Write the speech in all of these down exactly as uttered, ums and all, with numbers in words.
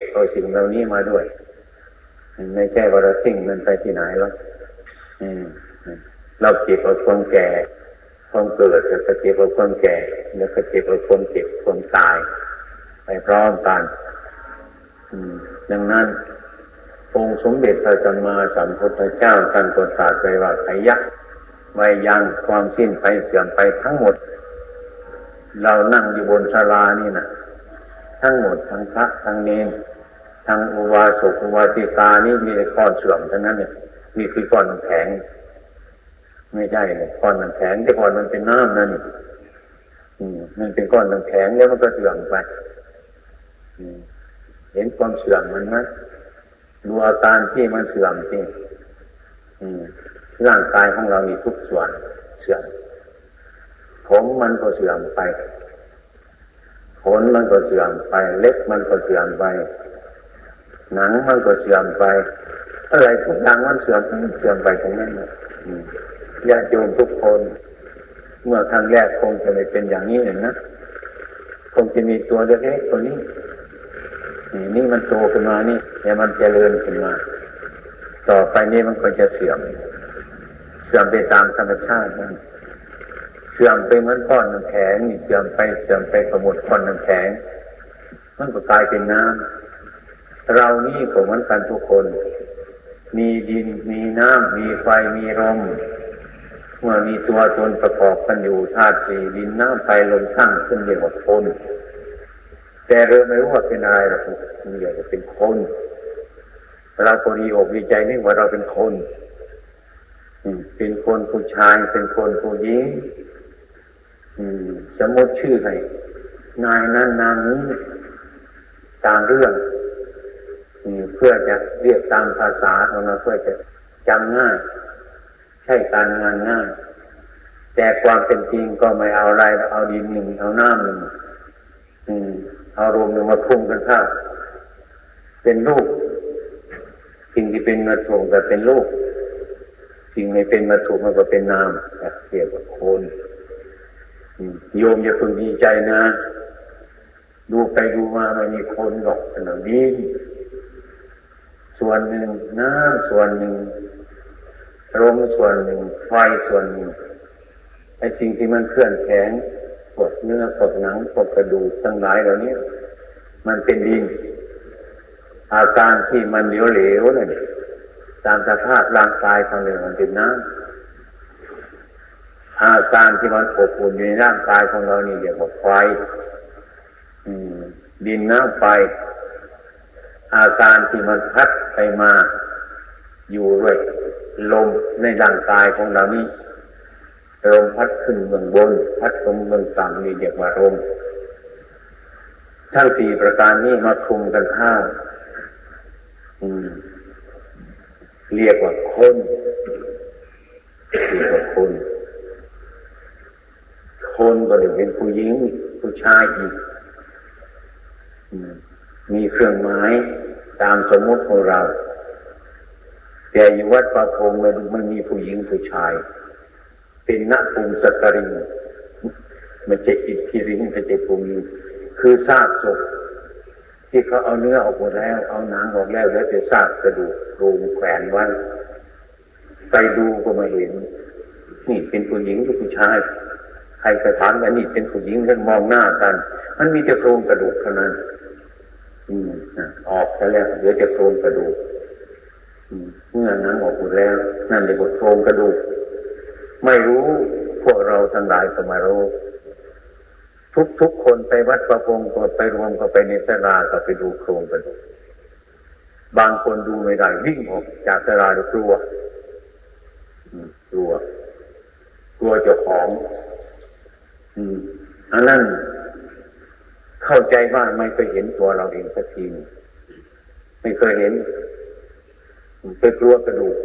เอาสิ่งเหล่านี้มาด้วยไม่ใช่ว่าเราทิ้งมันไปที่ไหนแล้วเราเก็บเอาความแก่ความเกิดแล้วก็เก็บเอาความแก่แล้วก็เก็บเอาความเจ็บความตายไปพร้อมกันดังนั้นองค์สมเด็จพระสัมมาสัมพุทธเจ้าท่านก็ตรัสไว้ว่าไขยะไว้ยังความสิ้นไปเสื่อมไปทั้งหมดเรานั่งอยู่บนศาลานี่นะทั้งหมดทั้งพระทั้งเนรทั้งอุบาสกอุบาสิกานี่มีแต่ก้อนเสื่อมทั้งนั้นเนี่ยนี่คือก้อนน้ำแข็งไม่ใช่เลยก้อนน้ำแข็งแต่ก่อนมันเป็นน้ำนั่นอืมมันเป็นก้อนน้ำแข็งแล้วมันก็เสื่อมไปอืมเห็นความเสื่อมมันไหมดูอาการที่มันเสื่อมจริงอืมร่างกายของเรามีทุกส่วนเสื่อมผมมันก็เสื่อมไปขนมันก็เสื่อมไปเล็บมันก็เสื่อมไปหนังมันก็เสื่อมไปอะไรทุกอย่างมันเสื่อมเสื่อมไปทั้งนั้นญาติโยมทุกคนเมื่อครั้งแรกคงจะไม่เป็นอย่างนี้เห็นนะคงจะมีตัวเล็กๆตัวนี้นี่นี่มันโตขึ้นมานี่แล้วมันเจริญขึ้นมาต่อไปนี้มันก็จะเสื่อมเสื่อมไปตามธรรมชาติมันเสื่อมไปเหมือนก้อนน้ำแข็งนี่เสื่อมไปเสื่อมไปสมุดก้อนน้ำแข็งมันก็กลายเป็นน้ำเรานี่ก็เหมือนกันทุกคนมีดินมีน้ำมีไฟมีลมเมื่อมีตัวตนประกอบกันอยู่ธาตุสี่ดินน้ำไฟลมทั้งขึ้นเรียกว่าคนแต่เราไม่รู้ว่าเป็นอะไรหรอกมันเรียกว่าเป็นคนเราก็ดีอกดีใจนึกว่าเราเป็นคนเป็นคนผู้ชายเป็นคนผู้หญิงสมมติชื่อให้นายนั้นนางนี้ตามเรื่องเพื่อจะเรียกตามภาษาของเราเพื่อจะจำง่ายใช่การงานง่ายแต่ความเป็นจริงก็ไม่เอาอะไรเอาดินหนึ่งเอาน้ำหนึ่งเอารวมหนึ่งมาคุมกันเข้าเป็นรูปสิ่งที่เป็นวัตถุก็เป็นรูปสิ่งไม่เป็นวัตถุมันก็เป็นนามเรียกว่าคนโยมอย่าเพิ่งดีใจนะดูไปดูมาไม่มีคนหรอกขนาดนี้ส่วนหนึ่งน้ำส่วนหนึ่งลมส่วนหนึ่งไฟส่วนหนึ่งไอ้สิ่งที่มันเคลื่อนแข็งปวดเนื้อปวดหนังปวดกระดูกทั้งหลายเหล่านี้มันเป็นดินอาการที่มันเหลวๆนั่นตามสภาพร่างกายของเรามันเป็นน้ำอาการที่มันอบอุ่นอยู่ในร่างกายของเรานี่เรียกว่าไฟดินน้ำไฟอาการที่มันพัดไปมาอยู่ด้วยลมในร่างกายของเรานี่ลมพัดขึ้นเบื้องบนพัดลงเบื้องต่ำนี่เรียกว่าลมทั้งสี่ประการนี้มาคลุมกันเข้าเรียกว่าคนเรียกว่าคนคนก็เดี๋ยวเป็นผู้หญิงผู้ชายอีกมีเครื่องหมายตามสมมติของเราแต่อยู่วัดป่าพงมันไม่มีผู้หญิงผู้ชายเป็นณภูมิสตริงมันจะอิทธิริงมันจะภูมิคือซากศพที่เขาเอาเนื้อออกหมดแล้วเอาหนังออกแล้วแล้วแต่ซากกระดูกโครงแขวนไว้ไปดูก็ไม่เห็นนี่เป็นผู้หญิงหรือผู้ชายใครกระถามว่านี่เป็นผู้หญิงแล้วมองหน้ากันมันมีแต่โครงกระดูกเท่านั้นอืมออกไปแล้วเหลือแต่โครงกระดูกเมื่อหนังออกหมดแล้วนั่นเรียกว่าโครงกระดูกไม่รู้พวกเราทั้งหลายก็มารู้ทุกๆคนไปวัดประพงก็ไปรวมก็ไปในศาลาก็ไปดูโครงกระดูกบางคนดูไม่ได้วิ่งออกจากศาลาด้วยกลัวกลัวกลัวเจ้าของอันนั้นเข้าใจว่าไม่เคยเห็นตัวเราเองสักทีไม่เคยเห็นไปกลัวกระดูก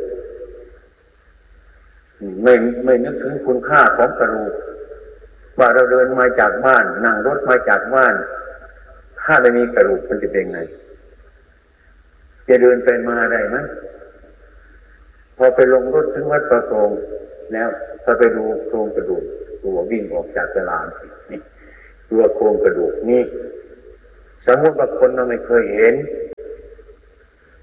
ไม่ไม่นึกถึงคุณค่าของกระดูกว่าเราเดินมาจากบ้านนั่งรถมาจากบ้านถ้าไม่มีกระดูกมันจะเป็นไงจะเดินไปมาได้ไหมพอไปลงรถถึงวัดประสงค์แล้วพอไปดูโครงกระดูกตัววิ่งออกจากศาลานี่ตัวโครงกระดูกนี่สมมติว่าคนเราไม่เคยเห็น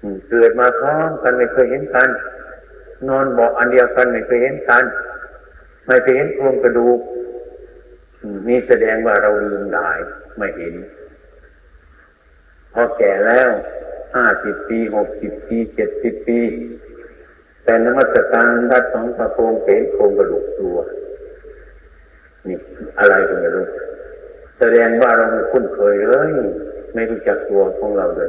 เกิดมาพร้อมกันไม่เคยเห็นกันนอนเบาะอันเดียวกันไม่เคยเห็นกันไม่เคยเห็นโครงกระดูกนี่แสดงว่าเราลืมได้ไม่เห็นพอแก่แล้วห้าสิบปีหกสิบปีเจ็ดสิบปีแต่นมัสการดัดสองประโคงเป็นโครงกระดูกตัวนี่อะไรก็ไม่รู้แสดงว่าเราไม่คุ้นเคยเลยไม่รู้จักตัวของเราเลย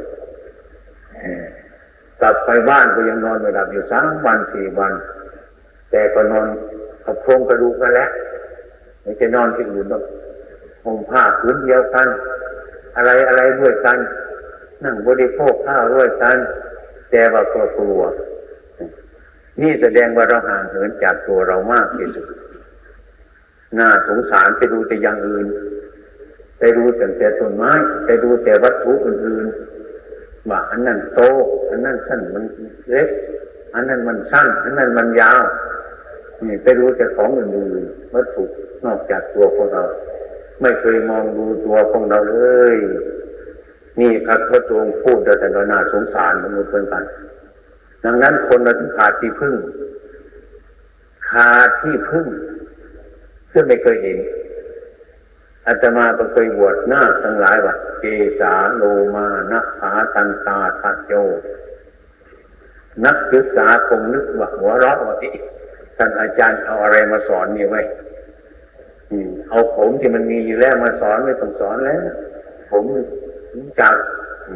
กลับไปบ้านก็ยังนอนไม่หลับอยู่สามวันสี่วันแต่ก็นอนกับโครงกระดูกกันแล้วไม่ใช่นอนที่อื่นหรอกห่มผ้าผืนเดียวกันอะไรอะไรด้วยกันนั่งบริโภคข้าวด้วยกันแต่ว่าก็กลัวนี่แสดงว่าเราห่างเหินจากตัวเรามากที่สุดน่าสงสารไปดูแต่อย่างอื่นไปดูแต่แต่ต้นไม้ไปดูแต่วัตถุอื่นๆว่าอันนั้นโตอันนั้นสั้นมันเล็กอันนั้นมันสั้นอันนั้นมันยาวนี่ไปดูแต่ของอื่นๆวัตถุนอกจากตัวของเราไม่เคยมองดูตัวของเราเลยนี่พระพุทธองค์พูดแต่เราน่าสงสารมนุษย์เหมือนกันดังนั้นคนเราต้องขาดที่พึ่งขาดที่พึ่งซึ่งไม่เคยเห็นอาตมาก็เคยบวชนาคทั้งหลายว่าเกสาโลมานะขาตันตาทัจโจนักศึกษาคงนึกว่าหัวเราะว่าที่ท่านอาจารย์เอาอะไรมาสอนนี่ไว้เอาผมที่มันมีอยู่แล้วมาสอนไม่ต้องสอนแล้วผมรู้จัก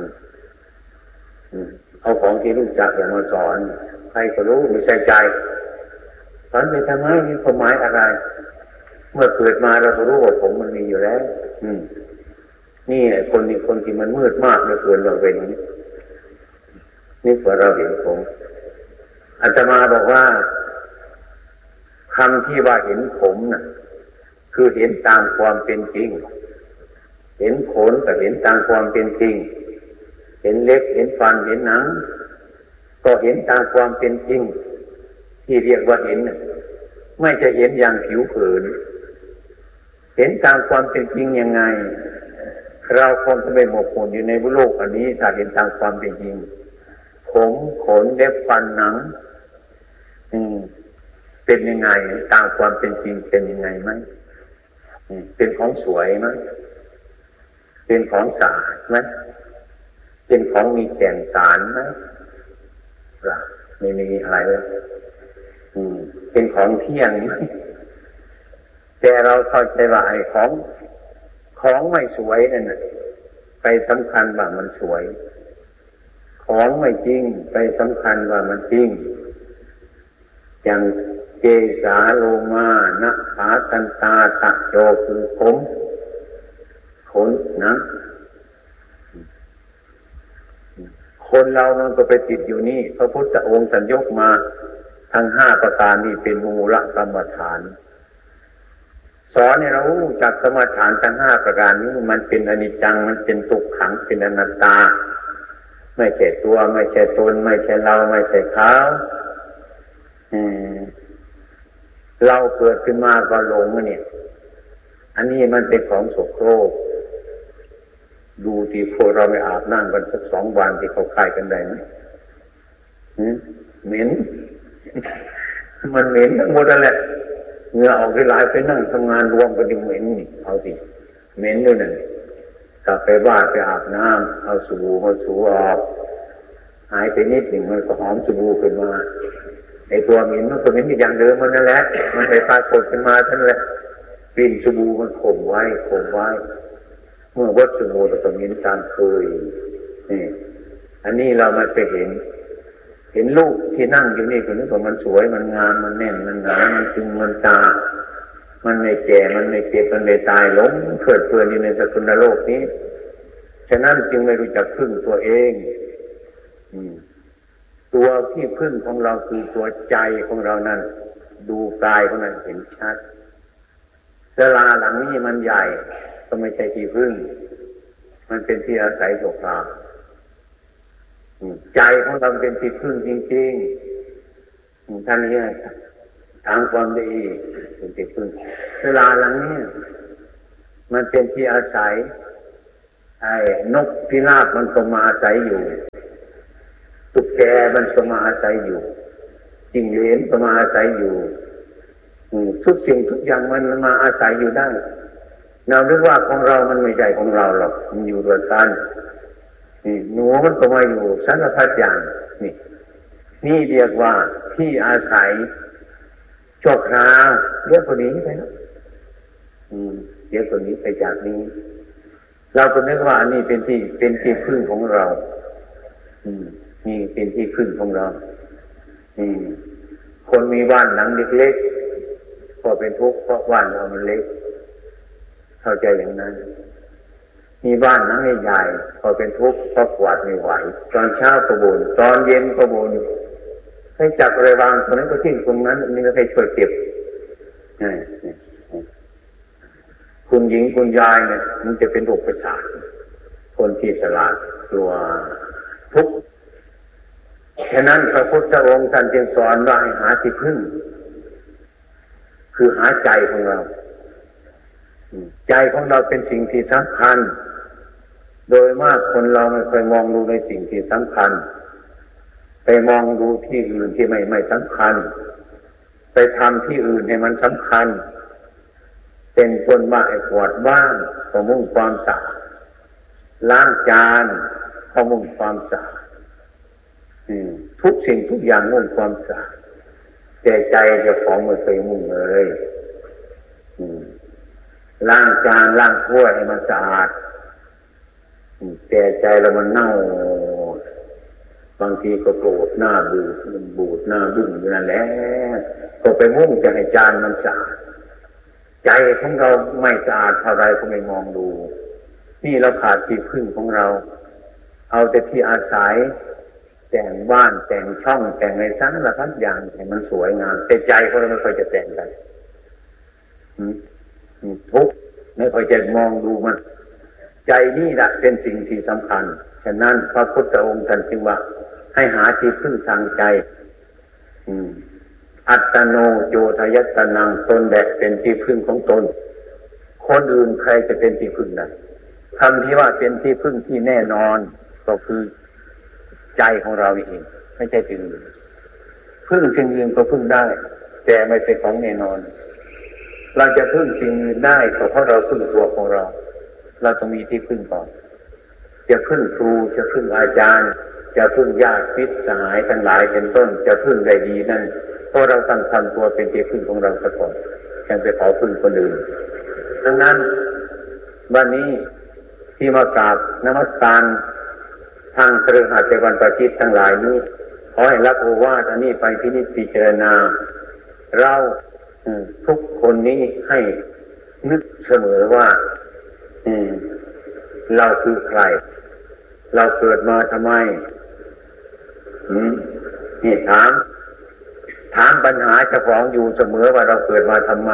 เอาของที่รู้จักอย่ามาสอนใครก็รู้ไม่ใช่ใจสอนไปทำไมมีความหมายอะไรเมื่อเกิดมาเราก็รู้ว่าผมมันมีอยู่แล้วนี่แหละคนนี้คนที่มันมืดมากเหลือเกินเราเป็นนี้นี่พอเราเห็นผมอาตมาบอกว่าคำที่ว่าเห็นผมน่ะคือเห็นตามความเป็นจริงเห็นขนก็เห็นตามความเป็นจริงเห็นเล็บเห็นฟันเห็นหนังก็เห็นตามความเป็นจริงที่เรียกว่าเห็นไม่จะเห็นอย่างผิวเผินเห็นตามความเป็นจริงยังไงเราคงจะไม่หมกมุ่นอยู่ในโลกอันนี้ถ้าเห็นตามความเป็นจริงผมขนเล็บฟันหนังอืมเป็นยังไงตามความเป็นจริงเป็นยังไงไหมเป็นของสวยไหมเป็นของสะอาดไหมเป็นของมีแก่นสารไหมล่ะไม่มีอะไรเลยเป็นของเที่ยงไหมแต่เราเข้าใจว่าไอ้ของของไม่สวยนั่นน่ะไปสำคัญว่ามันสวยของไม่จริงไปสำคัญว่ามันจริงอย่างเกสาโลมานะขาตันตาทัจโจคือผมขนนะคนเรามันก็ไปติดอยู่นี่พระพุทธองค์ท่านยกมาทั้งห้าประการนี้เป็นมูลกรรมฐานสอนให้เรารู้จักกรรมฐานทั้งห้าประการนี้มันเป็นอนิจจังมันเป็นทุกขังเป็นอนัตตาไม่ใช่ตัวไม่ใช่ตนไม่ใช่เราไม่ใช่เขาเราเกิดขึ้นมาก็หลงเนี่ยอันนี้มันเป็นของโสโครกดูที่พวกเราไม่อาบน้ำกันสักสองวันที่เขาคลายกันได้ไหมเหม็นมันเหม็นทั้งหมดนั่นแหละเหงื่อออกที่หลายไปนั่งทำงานรวมกันเหม็นนี่เอาสิเหม็นด้วยนั่นกลับไปบ้านไปอาบน้ำเอาสบู่มาถูออกหายไปนิดหนึ่งมันก็หอมสบู่ขึ้นมาไอ้ตัวเหม็นมันก็เหม็นอย่างเดิมมันนั่นแหละมันไปปรากฏขึ้นมาท่านแหละปิ่นสบู่มันข่มไว้ข่มไว้เมื่อวัดสบู่เราก็เหม็นตามเคยนี่อันนี้เรามาไปเห็นเห็นลูกที่นั่งอยู่นี่ก็นึกว่ามันสวยมันงามมันแน่นมันหนามันจึงมันตามันไม่แก่มันไม่เจ็บมันไม่ตายหลงเพลิดเพลินอยู่ในสกุลโลกนี้ฉะนั้นจึงไม่รู้จักพึ่งตัวเองตัวที่พึ่งของเราคือตัวใจของเรานั้นดูกายของนั้นเห็นชัดศาลาหลังนี้มันใหญ่ก็ไม่ใช่ที่พึ่งมันเป็นที่อาศัยชั่วคราวใจของเราเป็นที่พึ่งจริงๆท่านเรียกทางความดีเป็นที่พึ่งศาลาหลังนี้มันเป็นที่อาศัยไอ้นกพิราบมันก็มาอาศัยอยู่ตุ๊กแกมันก็มาอาศัยอยู่จิ้งเหลนก็มาอาศัยอยู่ทุกสิ่งทุกอย่างมันมาอาศัยอยู่ได้เราคิดว่าของเรามันไม่ใช่ของเราหรอกมันอยู่ด้วยกันนี่หนูมันก็มาอยู่สารพัดอย่างนี่นี่เรียกว่าที่อาศัยชั่วคราวเรียกคนนี้ไปแล้วเรียกคนนี้ไปจากนี้เราก็นึกว่านี่เป็นที่เป็นที่พึ่งของเรานี่เป็นที่พึ่งของเราคนมีบ้านหลังเล็กๆก็เป็นทุกข์เพราะบ้านเรามันเล็กเข้าใจอย่างนั้นมีบ้านหลังใหญ่ๆก็เป็นทุกข์เพราะกวาดไม่ไหวตอนเช้าก็บ่นตอนเย็นก็บ่นให้จับอะไรวางตรงนั้นก็ทิ้งตรงนั้นนี่ก็ให้ช่วยเก็บคุณหญิงคุณยายเนี่ยมันจะเป็นโรคประสาทคนที่ฉลาดกลัวทุกข์ฉะนั้นพระพุทธองค์ท่านจึงสอนว่าให้หาที่พึ่งคือหาใจของเราใจของเราเป็นสิ่งที่สำคัญโดยมากคนเราไม่เคยมองดูในสิ่งที่สำคัญไปมองดูที่อื่นที่ไม่ไม่สำคัญไปทำที่อื่นให้มันสำคัญเป็นคนว่าไอ้กวาดบ้านก็มุ่งความสะอาดล้างจานก็มุ่งความสะอาดทุกสิ่งทุกอย่างมุ่งความสะอาดแต่ใจเจ้าของไม่เคยมุ่งเลยล้างจานล้างถ้วยให้มันสะอาดแต่ใจเรามันเน่าบางทีก็โกรธหน้าบูดมันบูดหน้าบึ้งอยู่นั่นแหละก็ไปมุ่งจะให้จานมันสะอาดใจของเราไม่สะอาดเท่าไรก็ไม่มองดูนี่เราขาดที่พึ่งของเราเอาแต่ที่อาศัยแต่งบ้านแต่งช่องแต่งในสารพัดอย่างให้มันสวยงามแต่ใจของเราไม่ค่อยจะแต่งกันทุกข์ไม่ค่อยจะมองดูมันใจนี่แหละเป็นสิ่งที่สำคัญฉะนั้นพระพุทธองค์ท่านจึงว่าให้หาที่พึ่งทางใจอัตโนโยทยัตนังตนแบกเป็นที่พึ่งของตนคนอื่นใครจะเป็นที่พึ่งได้คำที่ว่าเป็นที่พึ่งที่แน่นอนก็คือใจของเราเองไม่ใช่สิ่งอื่นพึ่งสิ่งอื่นก็พึ่งได้แต่ไม่เป็นของแน่นอนเราจะพึ่งสิ่งอื่นได้ก็เพราะเราพึ่งตัวของเราเราต้องมีที่พึ่งก่อนจะพึ่งครูจะพึ่งอาจารย์จะพึ่งญาติมิตรสหายทั้งหลายเป็นต้นจะพึ่งได้ดีนั่นเพราะเราตั้งทำตัวเป็นที่พึ่งของเราซะก่อนแทนไปขอพึ่งคนอื่นดังนั้นวันนี้ที่มากราบนมัสการทางเครือข่ายวันประชิตทั้งหลายนี้ขอให้รับโอวาทอันนี้ไปพินิจพิจารณาเราทุกคนนี้ให้นึกเสมอว่าเราคือใครเราเกิดมาทำไมนี่ถามถามปัญหาเจ้าของอยู่เสมอว่าเราเกิดมาทำไม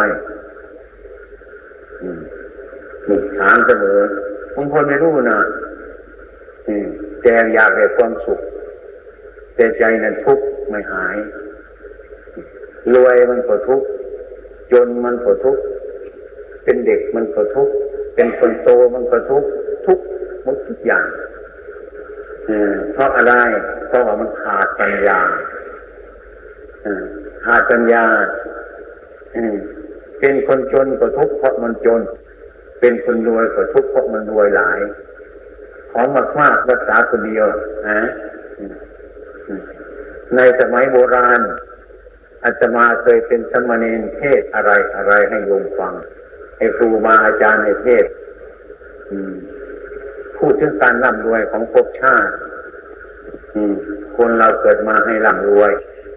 นี่ถามเสมอบางคนไม่รู้นะแต่อยากได้ความสุขแต่ใจนั้นทุกข์ไม่หายรวยมันก็ทุกข์จนมันก็ทุกข์เป็นเด็กมันก็ทุกข์เป็นคนโตมันก็ทุกข์ทุกข์หมดทุกอย่างเพราะอะไรเพราะว่ามันขาดปัญญาขาดปัญญาเป็นคนจนก็ทุกข์เพราะมันจนเป็นคนรวยก็ทุกข์เพราะมันรวยหลายของมากๆรักษาคนเดียวนะในสมัยโบราณอาตมาเคยเป็นสมณเณรเทศอะไรอะไรให้โยมฟังให้ครูบาอาจารย์ในเทศพูดถึงการร่ำรวยของภพชาติคนเราเกิดมาให้ร่ำรวย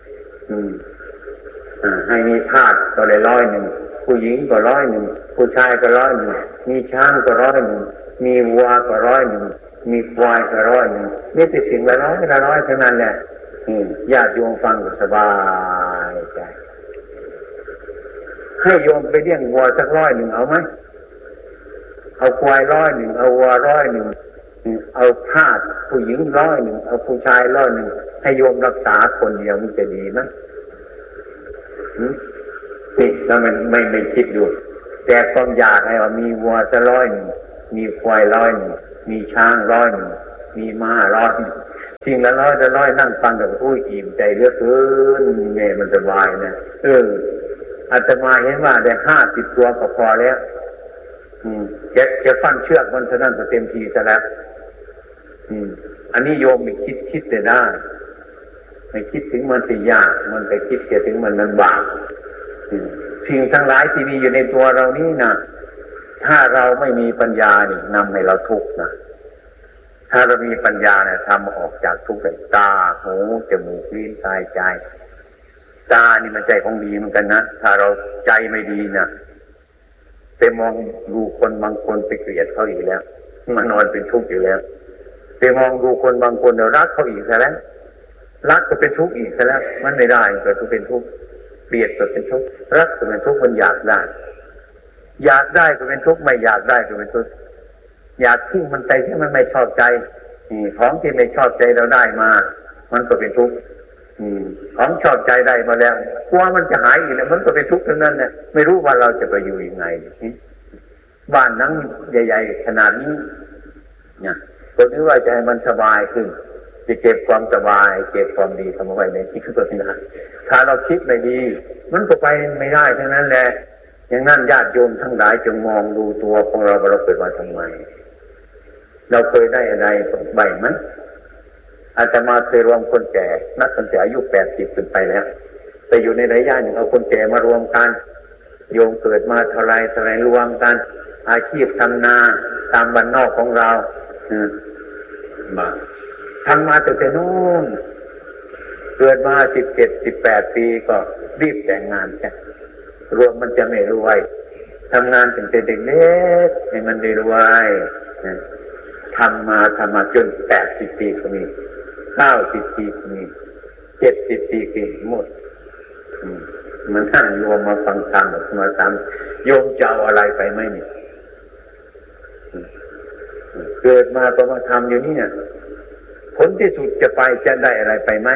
ให้มีทาสก็เลยร้อยหนึ่งผู้หญิงก็ร้อยหนึ่งผู้ชายก็ร้อยหนึ่งมีช้างก็ร้อยหนึ่งมีวัวก็ร้อยหนึ่งมีควายก็ร้อยหนึ่งนี่เป็นสิ่งละร้อยละร้อยเท่านั้นแหละญาติโยมฟังก็สบายใจให้โยมไปเลี้ยงวัวสักร้อยหนึ่งเอาไหมเอาควายร้อยหนึ่งเอาวัวร้อยหนึ่งเอาทาสผู้หญิงร้อยหนึ่งเอาผู้ชายร้อยหนึ่งให้โยมรักษาคนเดียวมันจะดีไหมนี่แล้วมันไม่ไม่คิดดูแต่ความอยากให้ว่ามีวัวสักร้อยหนึ่งมีควายร้อยหนึ่งมีช้างร้อยหนึ่งมีม้าร้อยหนึ่งทิ้งละร้อยละร้อยนั่งฟังกับอุ้ยอิ่มใจเหลือเกินแม่มันสบายนะเอออาตมาเห็นว่าได้ห้าสิบตัวก็พอแล้วอืมแกแกฟันเชือกมันเท่านั้นก็เต็มทีซะแล้วอืมอันนี้โยมไม่คิดคิดแต่ได้ไม่คิดถึงมันสิยากมันไปคิดเกี่ยวถึงมันมันบาปสิ่งทั้งหลายที่มีอยู่ในตัวเรานี่นะถ้าเราไม่มีปัญญานี่นำให้เราทุกข์นะถ้าเรามีปัญญาเนี่ยทำออกจากทุกข์เลยตาหูจมูกลิ้นกายใจตานี่มันใจของดีเหมือนกันนะถ้าเราใจไม่ดีนะไปมองดูคนบางคนไปเกลียดเขาอีกแล้วมันนอนเป็นทุกข์อยู่แล้วไปมองดูคนบางคนเรารักเขาอีกแล้วรักก็เป็นทุกข์อีกแล้วมันไม่ได้ก็จะเป็นทุกข์เกลียดก็เป็นทุกข์รักก็เป็นทุกข์มันอยากได้อยากได้ก็เป็นทุกข์ไม่อยากได้ก็เป็นทุกข์อยากทิ้งมันไปที่มันไม่ชอบใจของที่ไม่ชอบใจเราได้มามันก็เป็นทุกข์ของชอบใจได้มาแล้วกลัวมันจะหายอีกแล้วมันก็เป็นทุกข์ทั้งนั้นเนี่ยไม่รู้ว่าเราจะไปอยู่ยังไงบ้านนั้นใหญ่ๆขนาดนี้เนี่ยก็นึกว่าจะให้มันสบายขึ้นจะเก็บความสบายเก็บความดีทำเอาไว้ในที่คือตัวนี้ถ้าเราคิดไม่ดีมันก็ไปไม่ได้ทั้งนั้นแหละอย่างนั้นญาติโยมทั้งหลายจงมองดูตัวของเราว่าเราเกิดมาทำไมเราเคยได้อะไรใบไหมอาจจะมาเคยรวมคนแก่นักตั้งแต่อายุแปดสิบขึ้นไปแล้วแต่อยู่ในระยะหนึ่งเอาคนแก่มารวมกันโยมเกิดมาเท่าไรเท่าไรรวมกันอาชีพทำนาตามบ้านนอกของเรามาทำมาตั้งแต่นู้นเกิดมาสิบเจ็ดสิบแปดปีก็รีบแต่งงานกันรวมมันจะไม่รวยทำงานตั้งแต่เด็กๆให้มันได้รวยทำมาทำมาจนแปดสิบปีก็มีเก้าสิบปีก็มีเจ็ดสิบปีก็หมดมันนั่งรวมมาฟังธรรมมาทำโยมจะเอาอะไรไปไหมนี่เกิดมาก็มาทำอยู่นี่เนี่ยผลที่สุดจะไปจะได้อะไรไปไหม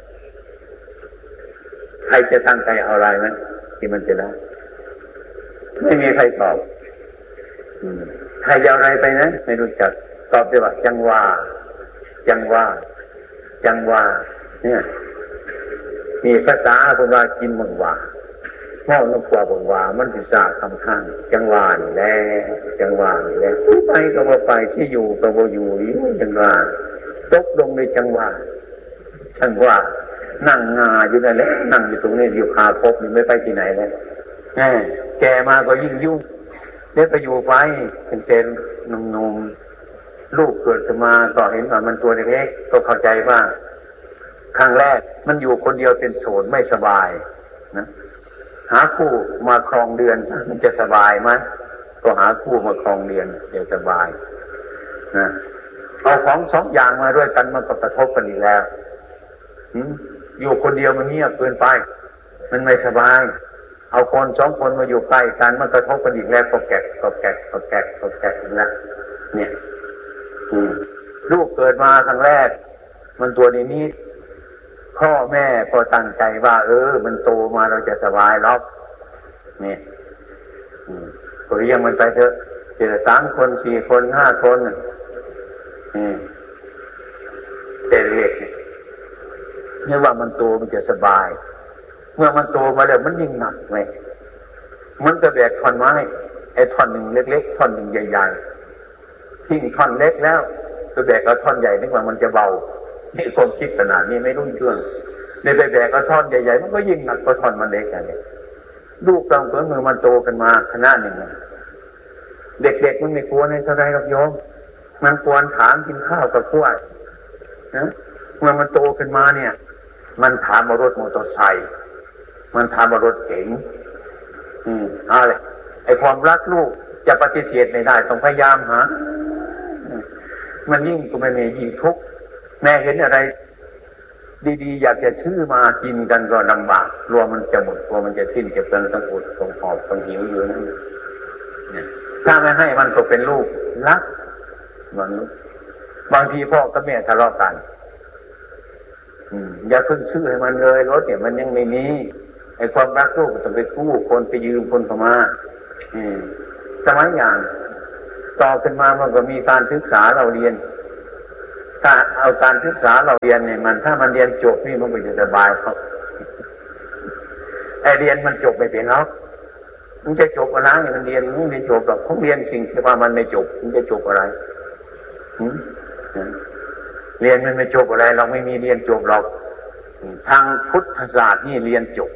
ใครจะตั้งใจเอาอะไรไหมที่มันจะได้ไม่มีใครตอบใครจะเอาอะไรไปนะไม่รู้จักตอบได้ว่าจังว่าจังว่าจังว่าเนี่ยมีภาษาคนว่ากินบังว่าเมาน้ำกว่าบังว่ามันพิซาคำข้างจังว่านี่แหละจังว่านี่แหละไปก็บ่ไปที่อยู่ก็บ่อยู่นี่จังว่าตกลงในจังว่าจังว่านั่งงาอยู่นั่นแหละนั่งอยู่ตรงนี้อยู่คาพบนี่ไม่ไปที่ไหนเลยแกมาก็ยิ่งยุ่งเดี๋ยวไปอยู่ไปเป็นเป็นหนุ่มๆลูกเกิดขึ้นมาก็เห็นว่ามันตัวเล็กๆก็เข้าใจว่าครั้งแรกมันอยู่คนเดียวเป็นโสดไม่สบายนะหาคู่มาครองเดือนมันจะสบายไหมก็หาคู่มาครองเดือนเดี๋ยวสบายนะเอาของสองอย่างมาด้วยกันมันก็กระทบกันอีกแล้วอยู่คนเดียวมันเงียบเกินไปมันไม่สบายเอาคนสองคนมาอยู่ใกล้กันมันกระทบกันอีกแล้วก็แกะก็แกะก็แกะก็แกะแล้วเนี่ยลูกเกิดมาครั้งแรกมันตัวนี้นี้พ่อแม่ก็ตั้งใจว่าเออมันโตมาเราจะสบายแล้วนี่ก็เลี้ยงมันไปเถอะเจอสามคนสี่คนห้าคนนี่เด็กๆนี่ว่ามันโตมันจะสบายเมื่อมันโตมาแล้วมันยิ่งหนักเลยมันจะแบกท่อนไม้ไอ้ท่อนหนึ่งเล็กๆท่อนหนึ่งใหญ่ๆทิ้งท่อนเล็กแล้วจะแบกเอาท่อนใหญ่นึกว่ามันจะเบานี่ความคิดขนาดนี้ไม่รู้เรื่องในไปแบกเอาท่อนใหญ่ๆมันก็ยิ่งหนักกว่าท่อนมันเล็กอะไรลูกกำเกิดมือมันโตกันมาขนาดหนึ่งเด็กๆมันไม่กลัวในเท่าไรหรอกโยมมันกวนถามกินข้าวกับกล้วยนะเมื่อมันโตขึ้นมาเนี่ยมันถามมารถมอเตอร์ไซค์มันถามมารถเก๋งอืมอะไรไอ้ความรักลูกจะปฏิเสธไม่ได้ต้องพยายามหามันยิ่งก็ไม่มียิ่งทุกข์แม่เห็นอะไรดีๆอยากจะซื้อมากินกันก็ลำบากกลัวมันจะหมดกลัวมันจะสิ้นจะเปลืองต้องอดต้องหอบต้องหิวอยู่นั่นถ้าไม่ให้มันก็เป็นลูกรักมันบางทีพ่อกับแม่ทะเลาะกันอย่าเพิ่งซื้อให้มันเลยรถเนี่ยมันยังไม่มีไอ้ความรักลูกก็ต้องไปกู้คนไปยืมคนเข้ามาสมัยอย่างต่อขึ้นมามันก็มีการศึกษาเราเรียนถ้าเอาการศึกษาเราเรียนเนี่ยมันถ้ามันเรียนจบนี่มันก็จะสบายครับไอเรียนมันจบไม่เป็นหรอกมันจะจบอะไรมันเรียนมันไม่จบหรอกเขาเรียนสิ่งที่ว่ามันไม่จบมันจะจบอะไรเรียนมันไม่จบอะไรเราไม่มีเรียนจบหรอกทางพุทธศาสตร์นี่เรียนจบ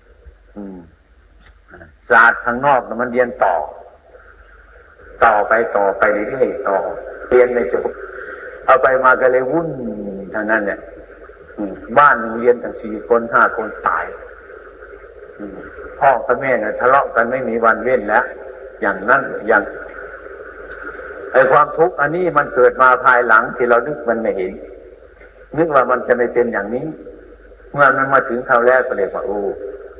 ศาสตร์ทางนอกมันเรียนต่อต่อไปต่อไปเรื่อยๆต่อเรียนไม่จบเอาไปมาก็เลยวุ่นทางนั้นเนี่ยบ้านหนึ่งเรียนตั้งสี่คนห้าคนตายพ่อกับแม่เนี่ยทะเลาะกันไม่มีวันเว้นแล้วอย่างนั้นอย่างไอ้ความทุกข์อันนี้มันเกิดมาภายหลังที่เรานึกมันไม่เห็นนึกว่ามันจะไม่เป็นอย่างนี้เมื่อมันมาถึงคราวแรกก็เลยว่าโอ้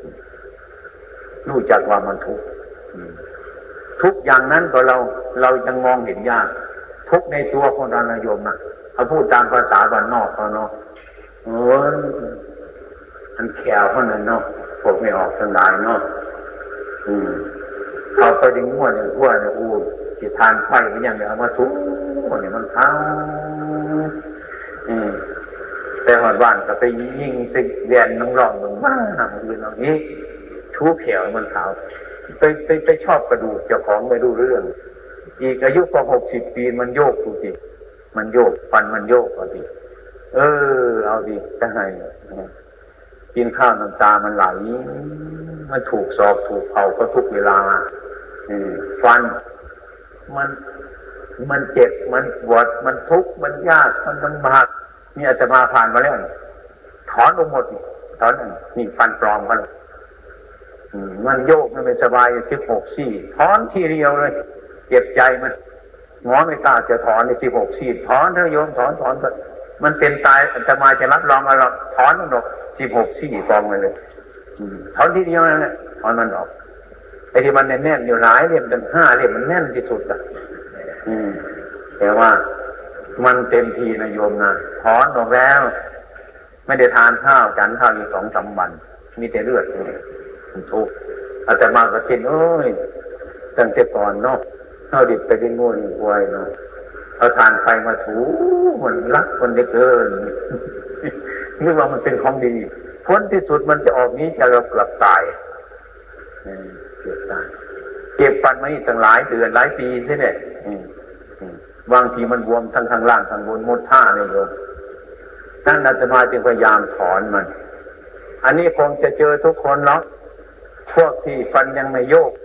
รู้จักว่ามันทุกข์ทุกอย่างนั้นก็เราเรายังมองเห็นยากทุกในตัวของเราโยมนะเขาพูดตามภาษาบ้านนอกเขาเนาะโอ้ยอันแขวเขานั่นเนาะพวกไม่ออกสลายเนาะอืมเขาไปดึงหัวเนี่ยหัวเนี่ยอู้จิตทานไฟมันอย่างเดียวมาทุกหัวเนี่ยมันทั้งอืมแต่หอดบ้านก็ไปยิงไปเรียนน้องร้องน้องมาหนังยืนอย่างนี้ชูแขวมันขาวไปไปไปชอบกระดูกเจ้าของไม่รู้เรื่องอีกอายุก็หกสิบปีมันโยกดูสิมันโยกฟันมันโยกเอาดิเออเอาดิจะไงกินข้าวน้ำตามันไหลมันถูกสอบถูกเผาก็ทุกเวลาฟันมันมันเจ็บมันปวดมันทุกข์มันยากมันลำบากนี่อาจจะมาผ่านมาแล้วถอนออกหมดถอนนี่ฟันปลอมกันมันโยกมันไม่สบายสิบหกซี่ถอนทีเดียวเลยเจ็บใจมันหมอไม่กล้าจะถอนในสิบหกซี่ถอนเถอะโยมถอนถอนมันเป็นตายอาตมาจะรับรองเอาหรอกถอนมันออกสิบหกซี่กองเลยถอนทีเดียวนั่นแหละถอนมันออกไอ้ที่มันแน่นๆอยู่หลายเล่มตั้งห้าเล่มมันแน่นที่สุดอ่ะแต่ว่ามันเต็มทีนะโยมนะถอนออกแล้วไม่ได้ทานข้าวฉันข้าวอยู่สองสามวันมีแต่เลือดเลยมันทุกข์อาตมาก็คิดโอ้ยตั้งแต่ก่อนเนาะเอาดิบไปได้ง่วนหวยเนาะเอาทานไฟมาถูมันรักมันได้เกินนึกว่ามันเป็นของดีผลที่สุดมันจะออกนี้จะเรากลับตายเกิดตายเก็บฟันมาอีกตั้งหลายเดือนหลายปีใช่ไหมบางทีมันบวมทั้งข้างล่างข้างบนหมดท่าเลยโยมนั่นอาตมาจึงพยายามถอนมันอันนี้คงจะเจอทุกคนเนาะพวกที่ฟันยังไม่โยก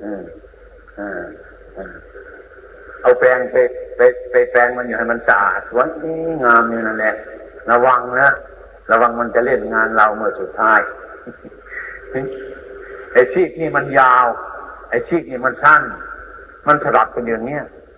เอาแปรงไปไปไปแปรงมันอยู่ให้มันสะอาดสวยงามอยู่นั่นแหละระวังนะระวังมันจะเล่นงานเราเมื่อสุดท้ายไอ้ชีกนี่มันยาวไอ้ชีกนี่มันสั้นมันสลับกันอย่างเนี้ย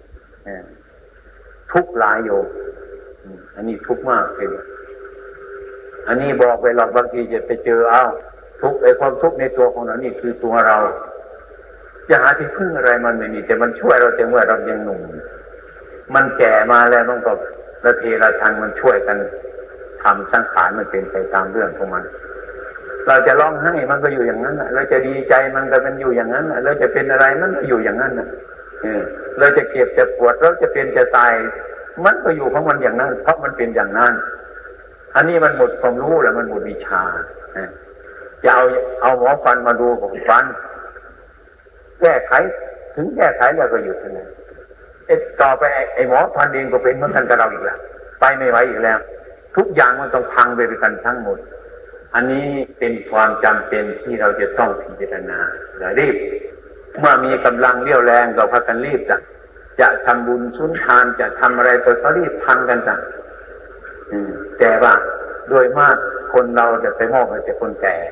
ทุกหลายโยอันนี้ทุกมากเลยอันนี้บอกไปหรอกบางทีจะไปเจอเอาทุกไอ้ความทุกข์ในตัวของเรานี่คือตัวเราจะหาที่พึ่งอะไรมันไม่มีแต่มันช่วยเราแต่เมื่อเรายังหนุ่มมันแก่มาแล้วต้องกับระเทระทังมันช่วยกันทำสังขารมันเป็นไปตามเรื่องของมันเราจะร้องไห้มันก็อยู่อย่างนั้นเราจะดีใจมันก็เป็นอยู่อย่างนั้นเราจะเป็นอะไรมันก็อยู่อย่างนั้นเราจะเก็บจะปวดเราจะเป็นจะตายมันก็อยู่ของมันอย่างนั้นเพราะมันเป็นอย่างนั้นอันนี้มันหมดความรู้แล้วมันหมดวิชาจะเอาเอาหมอฟันมาดูของฟันแก้ไขถึงแก้ไขแล้วก็หยุดเลยไอ้ต่อไปไอ้หมอฟันเองก็เป็นเหมือนกันกับเราอีกแล้วไปไม่ไหวอีกแล้วทุกอย่างมันต้องพังไปด้วยกันทั้งหมดอันนี้เป็นความจำเป็นที่เราจะต้องพิจารณาอย่ารีบเมื่อมีกำลังเรี่ยวแรงก็พากันรีบจ้ะจะทำบุญสุนทานจะทำอะไรก็รีบทำกันจ้ะแต่ว่าโดยมากคนเราจะไปมอบให้แต่คนแก่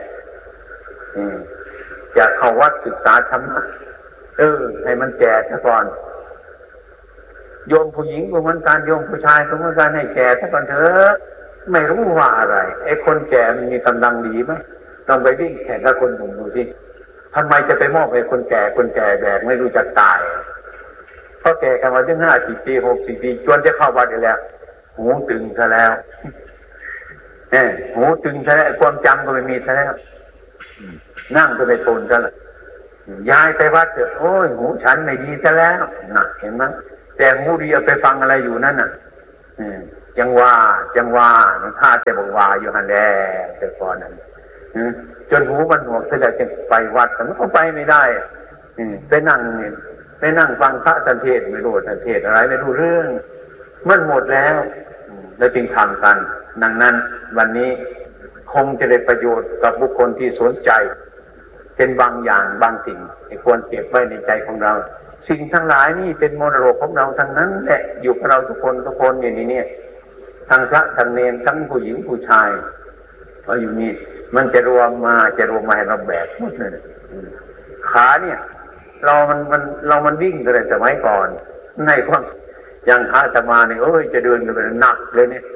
จะเข้าวัดศึกษาธรรมะเออให้มันแก่ซะก่อนโยมผู้หญิงก็เหมือนกันโยมผู้ชายก็เหมือนกันให้แก่ซะก่อนเถอะไม่รู้ว่าอะไรไอ้คนแก่มันมีกำลังดีไหมต้องไปวิ่งแข่งกับคนหนุ่มดูสิทำไมจะไปมอบให้คนแก่คนแก่แบกไม่รู้จักตายเพราะแก่กันมาถึงห้าสิบปีหกสิบปีจนจะเข้าวัดอยู่แล้วหูตึงซะแล้วเออหูตึงซะแล้วความจำก็ไม่มีซะแล้วนั่งก็ไปโตนซะแล้วย้ายไปวัดเถอะโอ้ยหูฉันไม่ดีซะแล้วน่ะเห็นไหมแต่หูดีเอาไปฟังอะไรอยู่นั่นน่ะจังว่าจังว่ามันท่าจะบอกว่าอยู่หันแดงแต่ก่อนนั้นจนหูมันหนวกเสร็จแล้วจึงไปวัดแต่มันก็ไปไม่ได้ไปนั่งไปนั่งฟังพระเทศน์ไม่รู้เทศน์อะไรไม่รู้เรื่องมันหมดแล้วแล้วจึงทำกันดังนั้นวันนี้คงจะได้ประโยชน์กับบุคคลที่สนใจเป็นบางอย่างบางสิ่งที่ควรเก็บไว้ในใจของเราสิ่งทั้งหลายนี่เป็นมรดกของเราทั้งนั้นแหละอยู่กับเราทุกคนทุกคนอย่างนี้เนี่ยทั้งพระทั้งเนรทั้งผู้หญิงผู้ชายเพราะอยู่นี่มันจะรวมมาจะรวมมาให้เราแบกหมดเลยขาเนี่ยเรามันมันเรามันวิ่งกันเลยสมัยก่อนในความอย่างขาจะมาเนี่ยเอ้ยจะเดินกันเป็นหนักเลยเนี่ย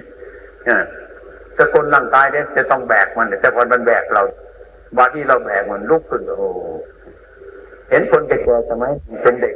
แต่คนร่างกายเนี่ยจะต้องแบกมันแต่คนมันแบกเราบางที่เราแบกมันลุกขึ้นโอ้เห็นคนแก่ๆสมัยเป็นเด็ก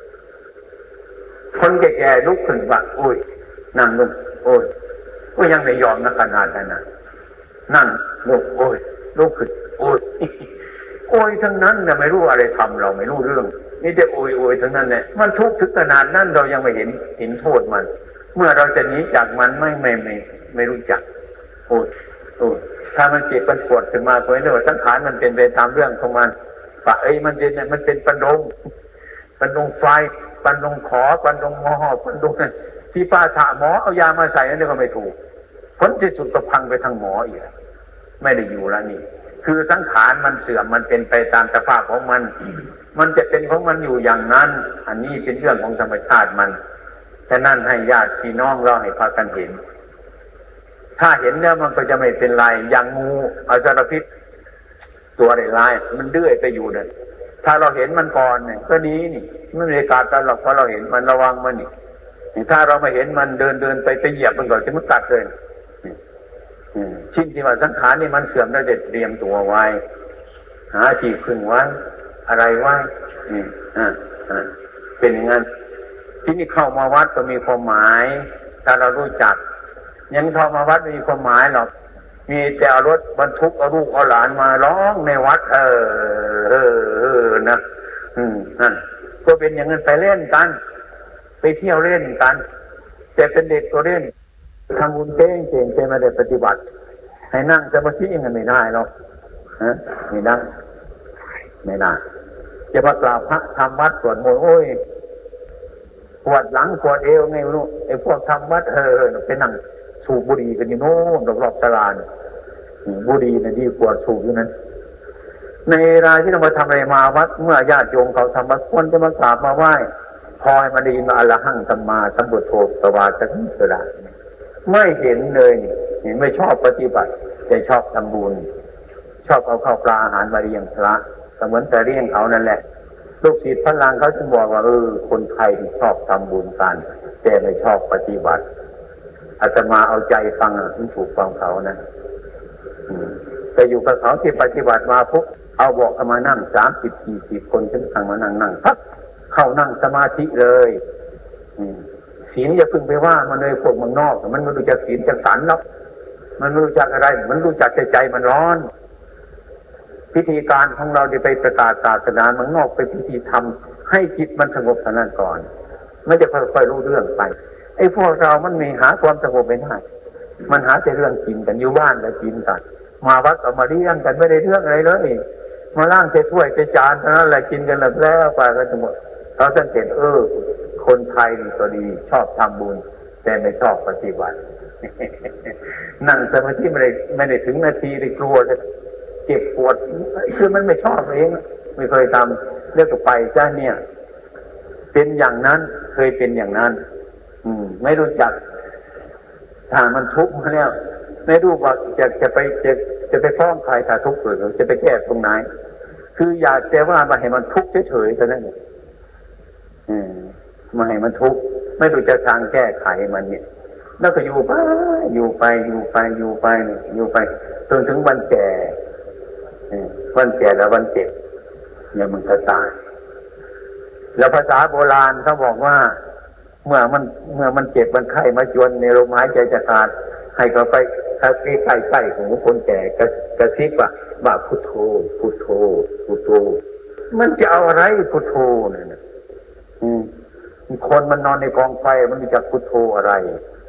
คนแก่ๆลุกขึ้นว่าโอ้ยนั่งลงโอ้ยก็ยังไม่ยอมนะขนาดนั้นนะนั่งลุกโอ้ยลุกขึ้นโอ้ยโอ้ยทั้งนั้นเนี่ยไม่รู้อะไรทำเราไม่รู้เรื่องนี่จะโอ้ยโอ้ยทั้งนั้นเนี่ยมันทุกข์ถึงขนาดนั้นเรายังไม่เห็นเห็นโทษมันเมื่อเราจะหนีจากมันไม่ไม่ไม่ไม่รู้จักโอ้ยโอ้ยถ้ามันเจ็บมันปวดขึ้นมาเพราะนี่ว่าสังขารมันเป็นไปตามเรื่องของมันป่ะเอ้ยมันเป็นเนี่ยมันเป็นปันดงปันดงไฟปันดงขอปันดงหม้อปันดงที่ป้าถาหมอเอายามาใส่นั่นก็ไม่ถูกผลที่สุดก็พังไปทางหมออีกไม่ได้อยู่แล้วนี่คือสังขารมันเสื่อมมันเป็นไปตามสภาพของมันมันจะเป็นของมันอยู่อย่างนั้นอันนี้เป็นเรื่องของธรรมชาติมันฉะนั้นให้ญาติพี่น้องเราให้พากันเห็นถ้าเห็นแล้วมันก็จะไม่เป็นไรอย่างงูอสรพิษตัวร้ายมันเดื้อยไปอยู่นั่นถ้าเราเห็นมันก่อนเนี่ยก็ดีนี่ไม่มีการตลอดเพราะเราเห็นมันระวังมันนี่ถ้าเราไม่เห็นมันเดินเดินไปไปเหยียบมันก่อนจะมันกัดเลยชิ้นที่ว่าสังขารนี่มันเสื่อมแล้วจะเตรียมตัวไว้หาที่พึ่งไว้อะไรไว้นี่อ่าอ่าเป็นอย่างนั้นที่นี่เข้ามาวัดก็มีความหมายถ้าเรารู้จักยังเข้ามาวัดไม่มีความหมายหรอกมีแต่เอารถบรรทุกเอาลูกเอาหลานมาร้องในวัดเออเออเออนะอืมนั่นก็เป็นอย่างนั้นไปเล่นกันไปเที่ยวเล่นกันแต่เป็นเด็กก็เล่นทำบุญเก่งเก่งแต่ไม่ได้ปฏิบัติให้นั่งสมาธิยังไงไม่ได้หรอกฮะไม่ได้ไม่ได้จะมากราบพระทำวัดสวดมนต์โอ้ยปวดหลังปวดเอวไงไม่รู้ไอ้พวกทำวัดเออไปนั่งสูบบุหรี่กันอยู่โน่นรอบๆตลาดบุหรี่เนี่ยดีกว่าสูบอยู่นั้นในเวลาที่เรามาทำอะไรมาวัดเมื่อญาติโยมเขาทำวัดควรจะมากราบมาไหว้พอให้มาดีมาอรหังสัมมาสัมพุทโธสวาสนิสระไม่เห็นเลยนี่ไม่ชอบปฏิบัติแต่ชอบทำบุญชอบเอาข้าวปลาอาหารมาเลี้ยงพระก็เหมือนแต่เลี้ยงเขานั่นแหละลูกศิษย์พลังเขาจะบอกว่าเออคนไทยชอบทำบุญกันแต่ไม่ชอบปฏิบัติอาตมาเอาใจฟังถึงถูกฟังเขานะแต่อยู่กับเขาที่ปฏิบัติมาปุ๊บเอาบอกเขามานั่งสามสิบสี่สิบคนฉันสั่งมานั่งนั่งพักเข้านั่งสมาธิเลยศีลอย่าพึ่งไปว่ามันเลยพวกมันนอกมันไม่รู้จักศีลจักสันหรอกมันไม่รู้จักอะไรมันรู้จักใจใจมันร้อนพิธีการของเราจะไปประกาศศาสนามันนอกไปพิธีทำให้จิตมันสงบเท่านั้นก่อนไม่จะค่อยๆรู้เรื่องไปไอ้พวกเรามันมีหาความสงบไม่ได้มันหาแต่เรื่องกินกันอยู่บ้านแล้วกินกันมาวัดก็มาเลี้ยงกันไม่ได้เรื่องอะไรเลยมาล่างเทถ้วยเทจานเท่านั้นแหละกินกันแล้วแล้วไปก็จะหมดเราสังเกตเออคนไทยนี่ก็ดีชอบทำบุญแต่ไม่ชอบปฏิบัตินั่งสมาธิไม่ได้ไม่ได้ถึงนาทีได้กลัวจะเจ็บปวดคือมันไม่ชอบเองไม่เคยทำเรียกไปจ้าเนี่ยเป็นอย่างนั้นเคยเป็นอย่างนั้นอืมไม่รู้จักถ้ามันทุกข์มาแล้วไม่รู้ว่าจะจะไปจะจะไปฟ้องใครถ้าทุกข์เกิดจะไปแก้ตรงไหนคืออยากแต่ว่ามาให้มันทุกข์เฉยๆเท่านั้นอืมมาให้มันทุกข์ไม่รู้จะทางแก้ไขมันเนี่ยแล้วก็อยู่ไปอยู่ไปอยู่ไปอยู่ไปอยู่ไปจนถึงวันแก่วันแก่แล้ววันเจ็บเนี่ยมันก็ตายแล้วภาษาโบราณเขาบอกว่าเมื่อมันเมื่อมันเจ็บมันไข้มาจวนในลมหายใจจะขาดให้เขาไปถ้าใกล้ใกล้ของคนแก่กระกระซิบว่าว่าพุทโธพุทโธพุทโธมันจะเอาอะไรพุทโธเนี่ยนะอืมคนมันนอนในกองไฟมันจะพุทโธอะไร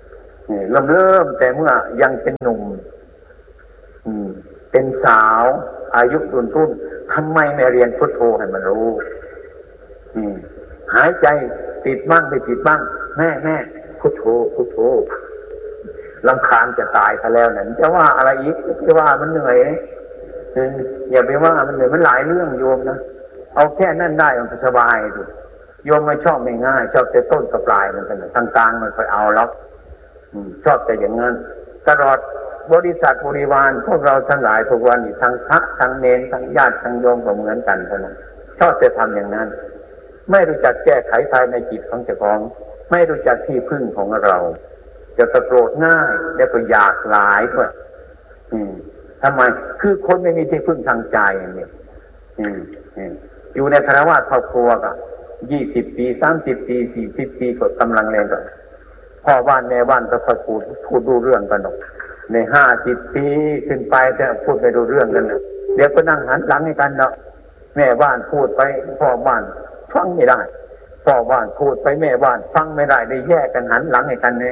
เริ่มเริ่มแต่เมื่อยังเป็นหนุ่มเป็นสาวอายุรุ่นรุ่นทำไมไม่เรียนพุทโธให้มันรู้หายใจติดบ้างไม่ติดบ้างแม่แม่พุทโธพุทโธรำคาญจะตายซะแล้วนั่นจะว่าอะไรอีกจะว่ามันเหนื่อยอย่าไปว่ามันเหนื่อยมันหลายเรื่องโยมนะเอาแค่นั่นได้มันสบายดิโยมไม่ชอบง่ายๆชอบแต่ต้นกับปลายมันเป็นทางกลางมันค่อยเอาล็อกชอบแต่อย่างนั้นตลอดบริษัทบริวารพวกเราทั้งหลายทุกวันนี้ทั้งพระทั้งเนรทั้งญาติทั้งโยมก็เหมือนกันเท่านั้นชอบจะทำอย่างนั้นไม่รู้จักแก้ไขภายในจิตของเจ้าของไม่รู้จักที่พึ่งของเราจะตะโกรธง่ายแล้วก็อยากหลายด้วยทำไมคือคนไม่มีที่พึ่งทางใจเนี่ยอยู่ในคารวะครอบครัวก็ยี่สิบปีสามสิบปีสี่สิบปีก็กำลังแรงก็พ่อบ้านแม่บ้านก็ค่อยพูดพูดดูเรื่องกันหรอกในห้าสิบปีขึ้นไปจะพูดไปดูเรื่องกันนะเดี๋ยวก็นั่งหันหลังให้กันเนาะแม่บ้านพูดไปพ่อบ้านฟังไม่ได้พ่อบ้านพูดไปแม่บ้านฟังไม่ได้ได้แยกกันหันหลังให้กันเนี่ย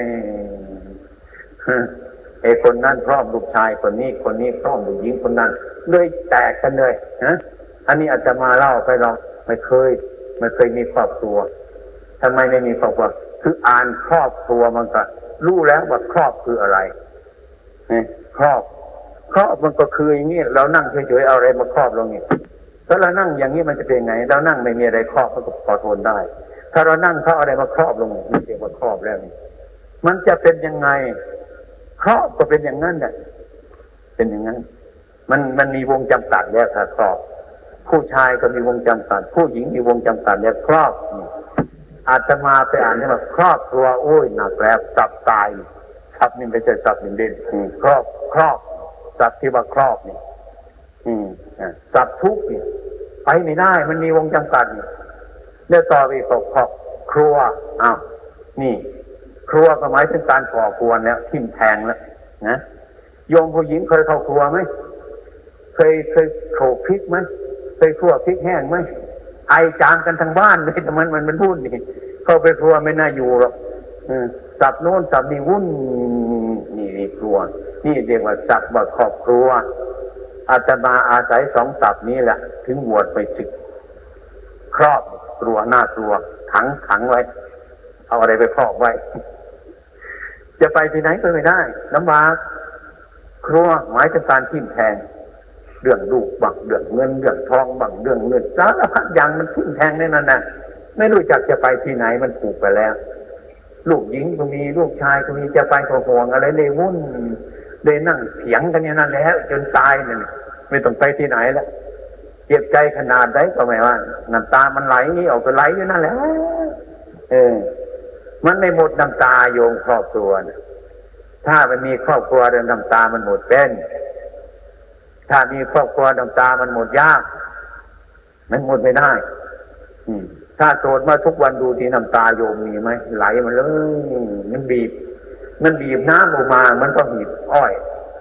ไอ้คนนั้นพร้อมลูกชายคนนี้คนนี้พร้อมลูกหญิงคนนั้นเลยแตกกันเลยนะอันนี้อาจจะมาเล่าไปเราไม่เคยไม่เคยมีครอบครัวทำไมไม่มีครอบครัวคืออ่านครอบครัวมันก็รู้แล้วว่าครอบคืออะไรครอบครอบมันก็คืออย่างนี้เรานั่งเฉยๆเอาอะไรมาครอบลงนี่ถ้าเรานั่งอย่างนี้มันจะเป็นไงเรานั่งไม่มีอะไรครอบมันก็พอทนได้ถ้าเรานั่งเขาเอาอะไรมาครอบลงนี่เรียกว่าครอบแล้วนี่มันจะเป็นยังไงครอบก็เป็นอย่างนั้นแหละเป็นอย่างนั้นมันมันมีวงจำกัดแล้วค่ะครอบผู้ชายก็มีวงจำกัดผู้หญิงมีวงจำกัดแล้วครอบอาตมาไปอ่านที่ว่าครอบครัวโอ้ยหนักแล้วจับตายศัพท์นี่ไม่ใช่ศัพท์เด่นๆครอบครอบศัพท์ที่ว่าครอบนี่อืมศัพท์ทุกข์นี่ไปไม่ได้มันมีวงจำกัดนี่แล้วต่อไปก็ครอบครัวอ้าวนี่ครัวก็หมายถึงการก่อกวนแล้วทิ่มแทงแล้วนะโยมผู้หญิงเคยเข้าครัวไหมเคยเคยโขลกพริกไหมเคยคั่วพริกแห้งไหมไอจามกันทั้งบ้านเลยแต่มันมันมันพูดนี่เข้าไปครัวไม่น่าอยู่หรอกสับโน้นสับนี่วุ่นนี่นี่ครัวนี่เรียกว่าสับว่าครอบครัวอาตมาอาศัยสองสับนี้แหละถึงบวชไปศึกครอบครัวหน้าครัวขังขังไว้เอาอะไรไปครอบไว้จะไปที่ไหนก็ไม่ได้ลำบากครัวหมายถึงการทิ่มแทงเรื่องลูกบังเรื่องเงินเรื่องทองบังเรื่องเงินสารพัดอย่างมันทิ่มแทงในนั้นน่ะไม่รู้จักจะไปที่ไหนมันผูกไปแล้วลูกหญิงก็มีลูกชายก็มีจะไปก็ห่วงอะไรเลยวุ่นเลยนั่งเถียงกันอย่างนั้นแล้วจนตายนั่นไม่ต้องไปที่ไหนแล้วเจ็บใจขนาดไหนก็ไม่ว่าน้ำตามันไหลออกไปไหลอยู่นั่นแหละเออมันไม่หมดน้ำตาโยมครอบครัวนะถ้ามันมีครอบครัวเดินน้ำตามันหมดเป็นถ้ามีครอบครัวน้ำตามันหมดยากมันหมดไม่ได้ถ้าโสดมาทุกวันดูที่น้ำตาโยมมีไหมไหลมันเลยมันบีบมันบีบน้ำออกมามันก็บีบอ้อย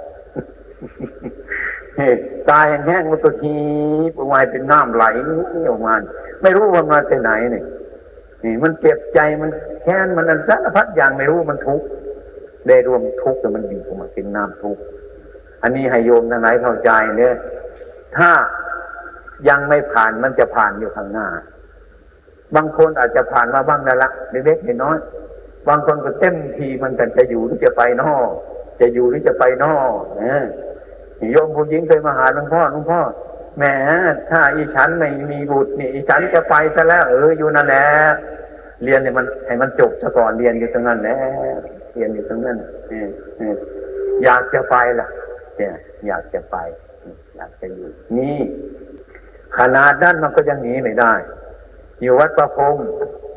ตายแห้งมันก็ทีออกมาเป็นน้ำไหลออกมาไม่รู้ว่ามาจากไหนนี่นี่มันเจ็บใจมันแค้นมันอันสารพัดอย่างไม่รู้มันทุกข์ได้รวมทุกข์แต่มันบีบออกมาเป็นน้ำทุกข์อันนี้ให้โยมทั้งหลายเข้าใจเนี่ยถ้ายังไม่ผ่านมันจะผ่านอยู่ข้างหน้าบางคนอาจจะผ่านมาบ้างแล้วละเล็กๆน้อยๆบางคนก็เต็มทีมันกันจะอยู่หรือจะไปนอกจะอยู่หรือจะไปนอกเนี่ยโยมผู้หญิงเคยมาหาหลวงพ่อหลวงพ่อแหมถ้าอีฉันไม่มีบุตรนี่อีฉันจะไปซะแล้วเอออยู่นั่นแหละเรียนเนี่ยมันให้มันจบซะก่อนเรียนอยู่ตรงนั้นแหละเรียนอยู่ตรงนั้นอยากจะไปล่ะเนี่ยอยากจะไปอยากจะอยู่นี่ขนาดนั้นมันก็ยังหนีไม่ได้อยู่วัดประพง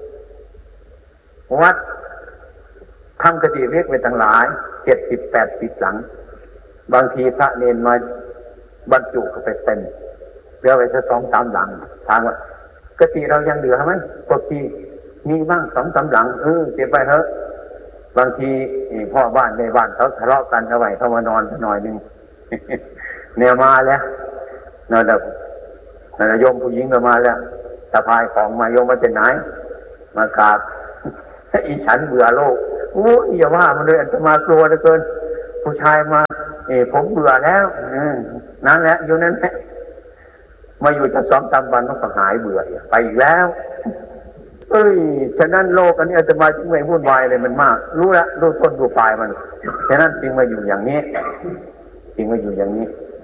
วัดทำกติเรียกไปต่างหลายเจ็ดสิบแปดสิบหลังบางทีพระเนรมาบรรจุเข้าไปเต็มเหลือไว้แค่สองสามหลังถามว่ากติเรายังเหลือไหมปกติมีบ้างสองสามหลังเออเก็บไปเถอะบางทีพ่อบ้านในบ้านเขาทะเลาะกันเอาไว้เขามานอนหน่อยนึงเนี่ยมาแล้วนั่นแหละนั่นแหละโยมผู้หญิงก็มาแล้วสะพายของมาโยมมาจากไหนมากราบอีฉันเบื่อโลกโอ้ยอย่าว่ามันเลยอาตมากลัวเหลือเกินผู้ชายมาเออผมเบื่อแล้วนั่นแหละอยู่นั่นแหละมาอยู่จะสองสามวันมันก็หายเบื่อไปอีกแล้วเอ้ยฉะนั้นโลกอันนี้อาตมาจึงไม่วุ่นวายเลยมันมากรู้ละรู้ต้นรู้ปลายมันฉะนั้นจึงมาอยู่อย่างนี้จึงมาอยู่อย่างนี้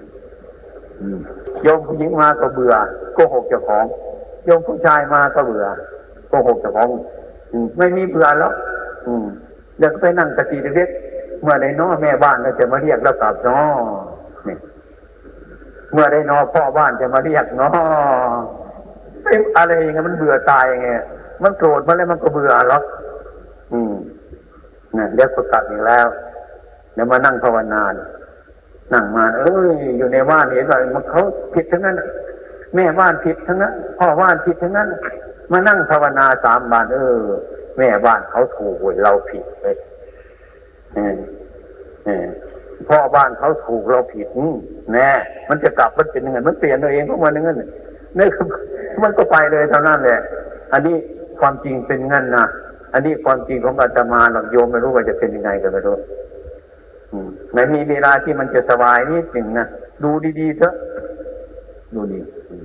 โยมผู้หญิงมาก็เบื่อโกหกเจ้าของโยมผู้ชายมาก็เบื่อโกหกเจ้าของไม่มีเบื่อแล้วเดี๋ยวก็ไปนั่งกะตีเล็กๆเมื่อได้น้อแม่บ้านเราจะมาเรียกแล้วกลับน้อเนี่ยเมื่อได้น้อพ่อบ้านจะมาเรียกน้อไม่อะไรอย่างเงี้ยมันเบื่อตายอย่างเงี้ยมันโกรธมาแล้วมันก็เบื่อหรอกอืมเนี่ยเดี๋ยวก็กลับอีกแล้วเดี๋ยวมานั่งภาวนานั่งมาเอ้ยอยู่ในบ้านเห็นว่ามันเขาผิดทั้งนั้นแม่บ้านผิดทั้งนั้นพ่อบ้านผิดทั้งนั้นมานั่งภาวนาสามวันเออแม่บ้านเขาถูกเราผิดเลยเออเออพ่อบ้านเขาถูกเราผิดแน่มันจะกลับมันเป็นยังไงมันเปลี่ยนตัวเองของมันอย่างนั้นนี่คือมันก็ไปเลยเท่านั้นแหละอันนี้ความจริงเป็นงั้นนะอันนี้ความจริงของอาตมาหลักโยมไม่รู้ว่าจะเป็นยังไงกันไม่รู้ไม่มีเวลาที่มันจะสบายนิดหนึ่งนะดูดีๆเถอะดูดี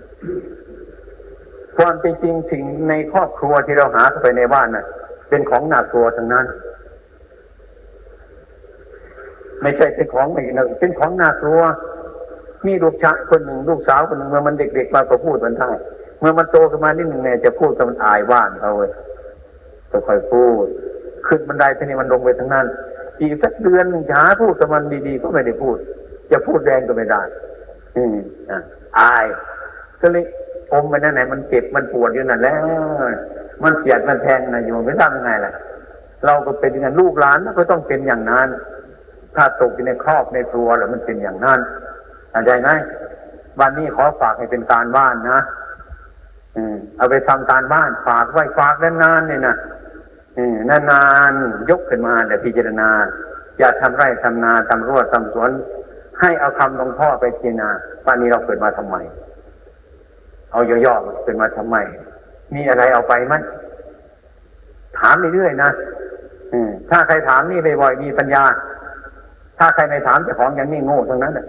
ความเป็นจริงสิ่งในครอบครัวที่เราหาเข้าไปในบ้านน่ะเป็นของน่ากลัวทั้งนั้นไม่ใช่เป็นของไม่นะเป็นของน่ากลัวมีลูกชายคนหนึ่งลูกสาวคนหนึ่งเมื่อมันเด็กๆมาก็พูดมันได้เมื่อมันโตขึ้นมานิดหนึ่งเนี่ยจะพูดกับมันอายบ้านเขาเลยก็ค่อยพูดขึ้นบันไดทีนี้มันลงไปทั้งนั้นอีกสักเดือนหนึ่งจะหาพูดกับมันดีๆก็ไม่ได้พูดจะพูดแรงก็ไม่ได้อืมอ่ะอายก็เลยอมไปนั่นไหนมันเจ็บมันปวดอยู่นั่นแล้วมันเสียดมันแทงนะอยู่ไม่ทำยังไงล่ะเราก็เป็นอย่างนั้นลูกหลานก็ต้องเป็นอย่างนั้นถ้าตกอยู่ในครอบในครัวแล้วมันเป็นอย่างนั้นเข้าใจไหมวันนี้ขอฝากให้เป็นการบ้านนะอืมเอาไปทำการบ้านฝากไว้ฝากนานๆเนี่ยนะนานๆยกขึ้นมาแต่พิจารณาอย่าทำไร่ทำนาทำรั้วทำสวนให้เอาคำหลวงพ่อไปพิจารณาว่านี้เราเกิดมาทำไมเอาย่อๆเกิดมาทำไมมีอะไรเอาไปไหมถามเรื่อยๆนะถ้าใครถามนี่บ่อยๆมีปัญญาถ้าใครไม่ถามเจ้าของอย่างนี้โง่ทั้งนั้นนะ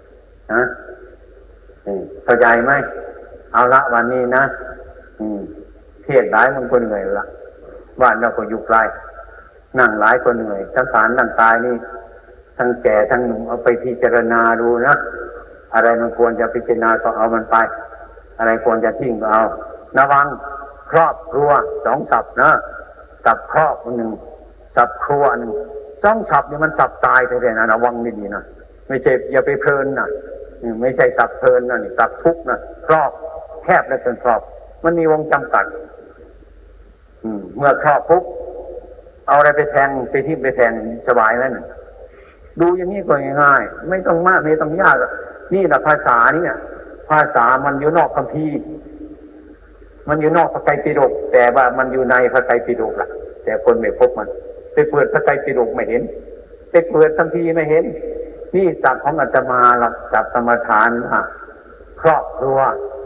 เข้าใจไหมเอาละวันนี้นะเทศหลายมันก็เหนื่อยละบ้านเราก็อยู่ไกลนั่งหลายคนเหนื่อยทั้งสารทั้งกายนี่ทั้งแก่ทั้งหนุ่มเอาไปพิจารณาดูนะอะไรมันควรจะพิจารณาก็เอามันไปอะไรควรจะทิ้งก็เอาระวังครอบครัวสองศัพท์นะศัพท์ครอบหนึ่งศัพท์ครัวหนึ่งสองศัพท์นี่มันศัพท์ตายแท้ๆนะระวังดีๆนะไม่ใช่อย่าไปเพลินนะไม่ใช่ศัพท์เพลินนะนี่ศัพท์ทุกข์นะครอบแคบและเป็นครอบมันมีวงจำกัดเมื่อครอบปุ๊บเอาอะไรไปแทงไปทิ่มไปแทงสบายแล้วน่ะดูอย่างนี้ก็ง่ายๆไม่ต้องมากไม่ต้องยากนี่แหละภาษาเนี่ยภาษามันอยู่นอกคัมภีร์มันอยู่นอกพระไตรปิฎกแต่ว่ามันอยู่ในพระไตรปิฎกล่ะแต่คนไม่พบมันไปเปิดพระไตรปิฎกไม่เห็นไปเปิดคัมภีร์ไม่เห็นนี่ศัพท์ของอาตมาหลักศัพท์สมถานอ่ะครอบครัว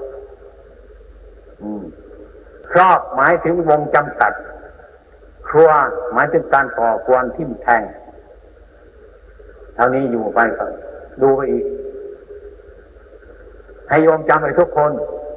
อืมครอบหมายถึงวงจำกัดครัวหมายถึงการก่อกวนทิ่มแทงเท่านี้อยู่ไปก็ดูไปอีกให้โยมจำไปทุกคน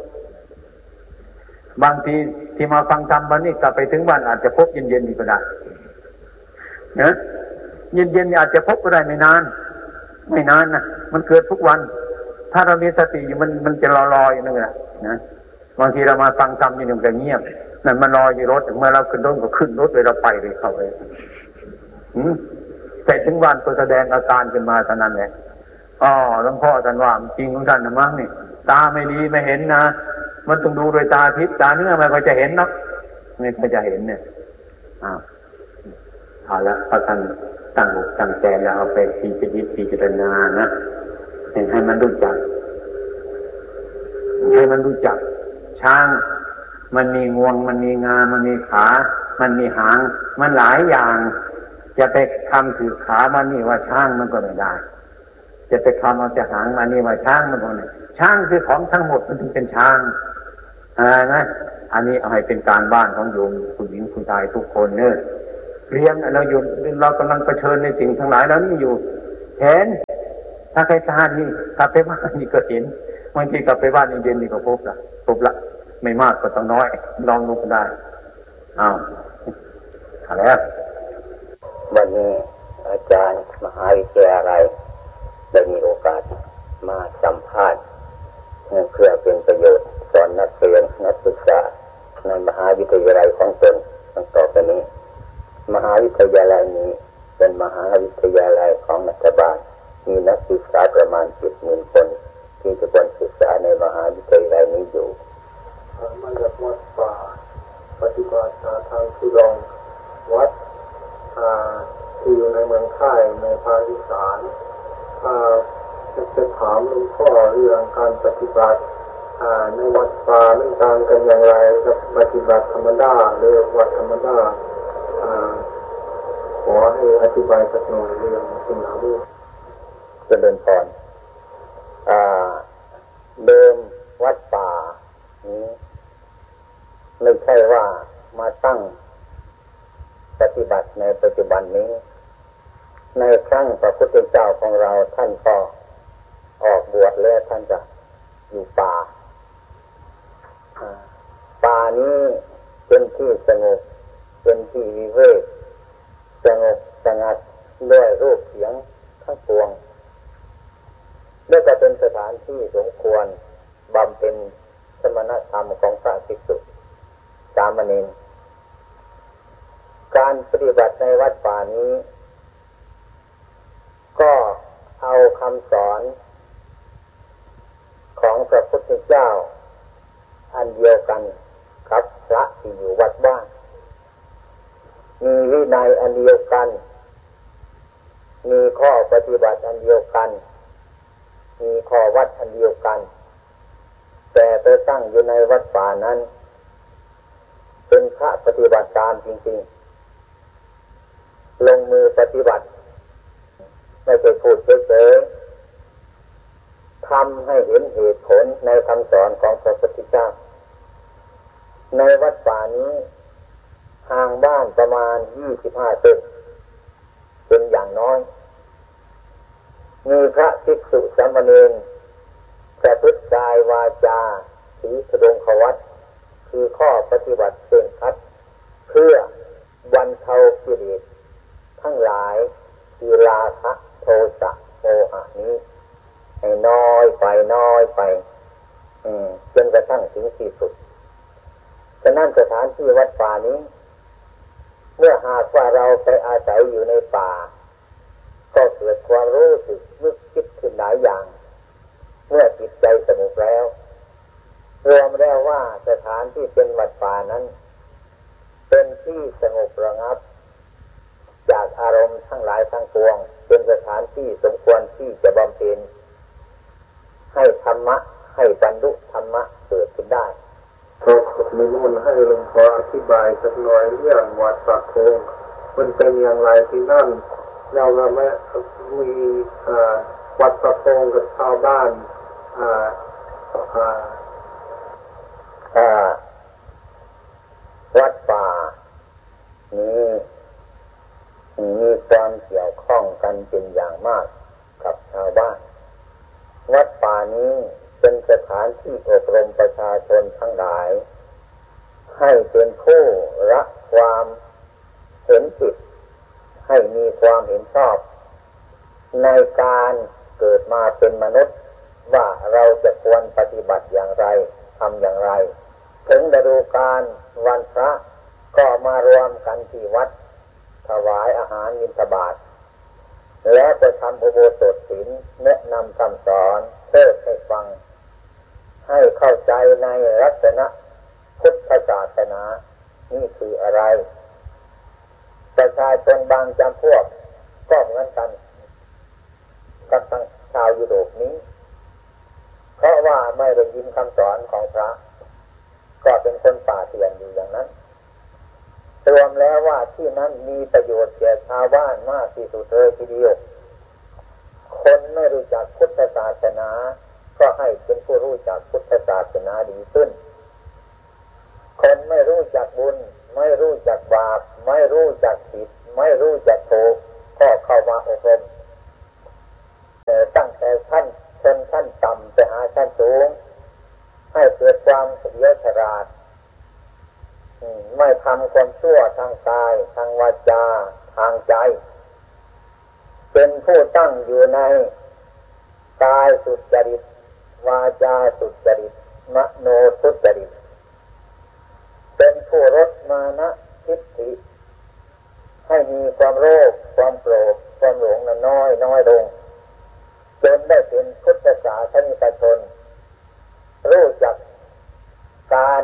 บางทีที่มาฟังธรรมวันนี้กลับไปถึงบ้านอาจจะพบเย็นๆอีกก็ได้นะเย็นๆอาจจะพบก็ได้ไม่นานไม่นานนะมันเกิดทุกวันถ้าเรามีสติอยู่มันมันจะรอๆอยู่นั่นแหละนะบางทีเรามาฟังธรรมนี่มันก็เงียบนั่นมันรออยู่รถเมื่อเราขึ้นรถก็ขึ้นรถเลยเราไปเลยเข้าไปแต่ถึงวันก็แสดงอาการขึ้นมาเท่านั้นแหละอ๋อหลวงพ่อท่านว่าจริงของท่านนะมั้งนี่ตาไม่ดีไม่เห็นนะมันต้องดูโดยตาทิพย์ตาเนื้อมันก็จะเห็นเนาะไม่ก็จะเห็นเนี่ยอ้าวเอาละพระท่านตั้งอกตั้งใจแล้วเอาไปพิจารณาพิจารณานะให้มันรู้จักให้มันรู้จักช้างมันมีงวงมันมีงามันมีขามันมีหางมันหลายอย่างจะไปคำถือขามันนี่ว่าช้างมันก็ไม่ได้จะไปคำเอาแต่หางมันนี่ว่าช้างมันก็ไม่ช้างคือของทั้งหมดมันถึงเป็นช้างอะไรนะอันนี้เอาให้เป็นการบ้านของโยมผู้หญิงผู้ชายทุกคนเนอะเรียนเราอยู่เรากำลังเผชิญในสิ่งทั้งหลายแล้วนี่อยู่เห็นถ้าใครทานนี่กลับไปบ้านนี่ก็เห็นบางทีกลับไปบ้านเย็นๆนี่ก็พบละพบละไม่มากก็ต้องน้อยลองดูก็ได้อ้าวอะไรอ่ะวันนี้อาจารย์มหาวิทยาลัยได้มีโอกาสมาสัมภาษณ์เพื่อเป็นประโยชน์สอนนักเรียนนักศึกษาในมหาวิทยาลัยของตนตั้งต่อไปนี้มหาวิทยาลัยนี้เป็นมหาวิทยาลัยของรัฐบาลมีนักศึกษาประมาณเจ็ดหมื่นคนที่จะควรศึกษาในมหาวิทยาลัยนี้อยู่มาจากวัดป่าปฏิบัติทางทุดงค์วัดที่อยู่ในเมืองค่ายในภาคอีสานจะจะถามหลวงพ่อเรื่องการปฏิบัติในวัดป่ามันต่างกันอย่างไรกับปฏิบัติธรรมดาหรือวัดธรรมดาขอให้อธิบายสักหน่อยเรื่องสิ่งเหล่านี้เจริญพรเดิมวัดป่านี้ไม่ใช่ว่ามาตั้งปฏิบัติในปัจจุบันนี้ในครั้งพระพุทธเจ้าของเราท่านก็ออกบวชแล้วท่านจะอยู่ป่าป่านี้เป็นที่สงบเป็นที่วิเวกสงบสงัดด้วยรูปเสียงทั้งปวงและก็เป็นสถานที่สมควรบำเพ็ญสมณธรรมของพระภิกษุสามเณรการปฏิบัติในวัดป่านี้ก็เอาคำสอนของพระพุทธเจ้าอันเดียวกันกับพระที่อยู่วัดบ้านมีวินัยอันเดียวกันมีข้อปฏิบัติอันเดียวกันมีข้อวัดอันเดียวกันแต่ไปตั้งอยู่ในวัดป่านั้นเป็นพระปฏิบัติตามจริงๆลงมือปฏิบัติไม่ใช่พูดเฉยๆทำให้เห็นเหตุผลในคำสอนของพระพุทธเจ้าในวัดป่านี้ห่างบ้านประมาณยี่สิบห้าเซนเป็นอย่างน้อยมีพระภิกษุสามเณรประพฤติกายวาจาศีลสดงควัตรคือข้อปฏิบัติเคร่งครัดเพื่อบรรเทากิเลสทั้งหลายคือราคะโทสะโมหะนี้ให้น้อยไปน้อยไปจนกระทั่งถึงที่สุดฉะนั้นสถานที่วัดป่านี้เมื่อหากว่าเราไปอาศัยอยู่ในป่าก็เกิดความรู้สึกนึกคิดขึ้นหลายอย่างเมื่อจิตใจสงบแล้วรวมแล้วว่าสถานที่เป็นวัดป่านั้นเป็นที่สงบระงับจากอารมณ์ทั้งหลายทั้งปวงเป็นสถานที่สมควรที่จะบำเพ็ญให้ธรรมะให้บรรลุธรรมะเกิดขึ้นได้ครับมีมุนให้หลวงพ่ออธิบายสักหน่อยเรื่องวัดปักโคงมันเป็นอย่างไรที่นั่นเราก็ไม่มีวัดปักโคงกับชาวบ้านอ่าอ่าอ่าวัดป่านี้มีความเกี่ยวข้องกันเป็นอย่างมากกับชาวบ้านวัดป่านี้เป็นสถานที่อบรมประชาชนทั้งหลายให้เป็นผู้ละความเห็นผิดให้มีความเห็นชอบในการเกิดมาเป็นมนุษย์ว่าเราจะควรปฏิบัติอย่างไรทำอย่างไรถึงฤดูกาลวันพระก็มารวมกันที่วัดถวายอาหารบิณฑบาตและไปทำอุโบสถศีลแนะนำคำสอนเทศน์ให้ฟังให้เข้าใจในลักษณะพุทธศาสนานี่คืออะไรประชาชนบางจำพวกก็เหมือนกันกับทางชาวยุโรปนี้เพราะว่าไม่ได้ยินคำสอนของพระก็เป็นคนป่าเถื่อนอยู่อย่างนั้นรวมแล้วว่าที่นั้นมีประโยชน์แก่ชาวบ้านมากที่สุดเลยทีเดียวคนไม่รู้จักพุทธศาสนาก็ให้เป็นผู้รู้จักพุทธศาสนาดีขึ้นคนไม่รู้จักบุญไม่รู้จักบาปไม่รู้จักผิดไม่รู้จักถูกก็เข้ามาอบรมตั้งแต่ขั้นชนขั้นต่ำไปหาขั้นสูงให้เกิดความเฉลียวฉลาดไม่ทำความชั่วทางกายทางวาจาทางใจเป็นผู้ตั้งอยู่ในกายสุจริตวาจาสุจริตมโนสุจริตเป็นผู้ลดมานะทิฏฐิให้มีความโลภความโกรธความหลงน้อยน้อยลงจนได้เป็นพุทธศาสนิกชนรู้จักการ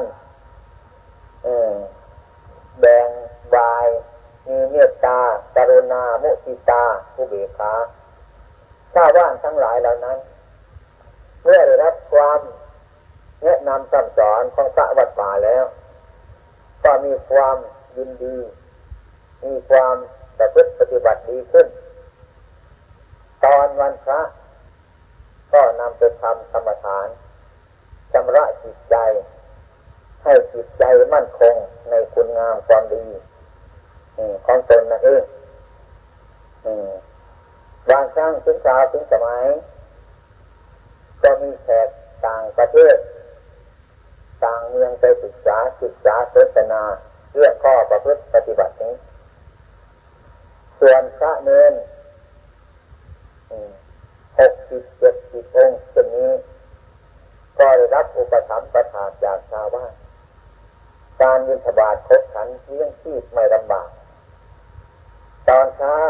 แบ่งบายมีเมตตากรุณามุทิตาอุเบกขาชาวบ้านทั้งหลายเหล่านั้นเมื่อได้รับความแนะนำสั่งสอนของพระวัดป่าแล้วก็มีความยินดีมีความประพฤติปฏิบัติดีขึ้นตอนวันพระก็นำไปทำกรรมฐานชำระจิตใจให้จิตใจมั่นคงในคุณงามความดีของตนนั่นเองบางครั้งถึงคราวถึงสมัยก็มีแขกต่างประเทศต่างเมืองไปศึกษาศึกษาสนทนาเรื่องข้อประพฤติปฏิบัตินี้ส่วนพระเนรหกสิบเจ็ดสิบองค์เช่นนี้ก็ได้รับอุปถัมภ์ประทานจากชาวบ้านการบิณฑบาตคบขันเลี้ยงชีพไม่ลำบากตอนเช้า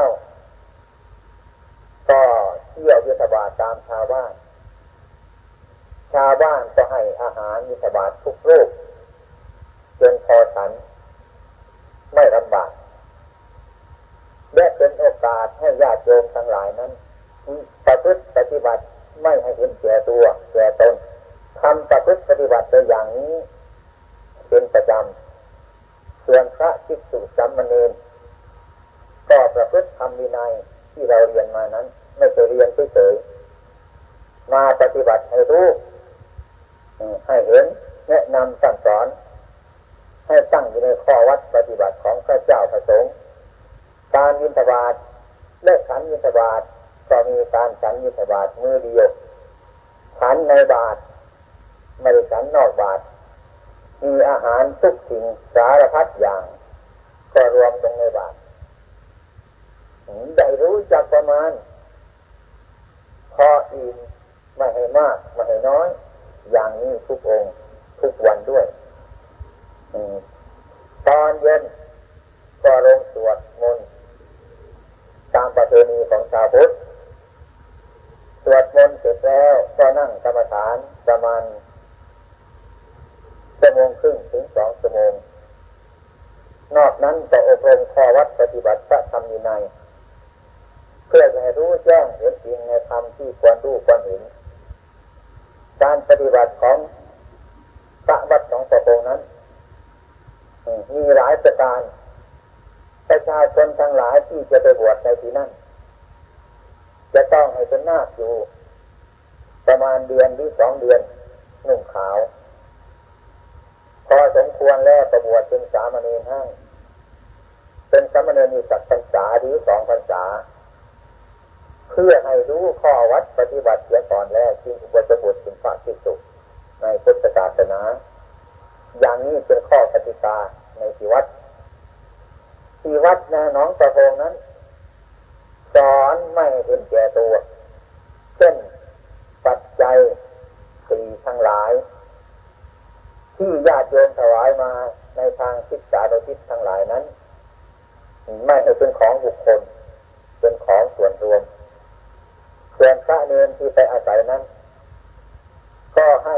ก็เที่ยวบิณฑบาตตามชาวบ้านชาวบ้านก็ให้อาหารบิณฑบาตทุกรูปจนพอฉันไม่ลำบากและเป็นโอกาสให้ญาติโยมทั้งหลายนั้นประพฤติปฏิบัติไม่ให้เห็นแก่ตัวแก่ตนทำประพฤติปฏิบัติตัวอย่างนี้เป็นประจำส่วนพระภิกษุสามเณรก็ประพฤติธรรมวินัยที่เราเรียนมานั้นไม่ใช่เรียนเฉยๆมาปฏิบัติให้รู้ให้เห็นแนะนำสั่งสอนให้ตั้งอยู่ในข้อวัดปฏิบัติของพระเจ้าพระสงฆ์การบิณฑบาตและฉันบิณฑบาตก็มีการฉันบิณฑบาตมือเดียวฉันในบาตรไม่ได้ฉันนอกบาตรมีอาหารทุกสิ่งสารพัดอย่างก็รวมลงในบาตรได้รู้จักประมาณพออิ่มไม่ให้มากไม่ให้น้อยอย่างนี้ทุกองค์ทุกวันด้วยตอนเย็นก็ลงสวดมนต์ตามประเพณีของชาวพุทธสวดมนต์เสร็จแล้วก็นั่งกรรมฐานประมาณชั่วโมงครึ่งถึงสองชั่วโมงนอกนั้นก็อบรมข้อวัดปฏิบัติพระธรรมวินัยเพื่อให้รู้แจ้งเห็นจริงในธรรมที่ควรรู้ควรเห็นการปฏิบัติของพระวัดของพระองค์นั้นมีหลายประการประชาชนทั้งหลายที่จะไปบวชในที่นั้นจะต้องให้เป็นนาคอยู่ประมาณเดือนหรือสองเดือนนุ่งขาวพอสมควรแล้วประบวชเป็นสามเณรให้เป็นสามเณรมีสักพรรษาหรือสองพรรษาเพื่อให้รู้ข้อวัดปฏิบัติเสียก่อนแล้วจึงอุปสมบทเป็นพระภิกษุในพุทธศาสนาอย่างนี้เป็นข้อกติกาในที่วัดที่วัดนาหนองตะโพงนั้นสอนไม่เห็นแก่ตัวเช่นปัจจัยสี่ทั้งหลายที่ญาติโยมถวายมาในทางศึกษาโดยทิศทั้งหลายนั้นไม่ให้เป็นของบุคคลเป็นของส่วนรวมส่วนพระเนรที่ไปอาศัยนั้นก็ให้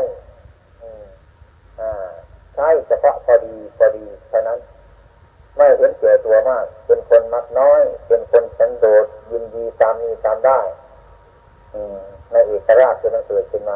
ใช้เฉพาะพอดีพอดีเท่านั้นไม่เห็นแก่ตัวมากเป็นคนมักน้อยเป็นคนสันโดษยินดีตามมีตามได้ในเอกราชจะมันเกิดขึ้นมา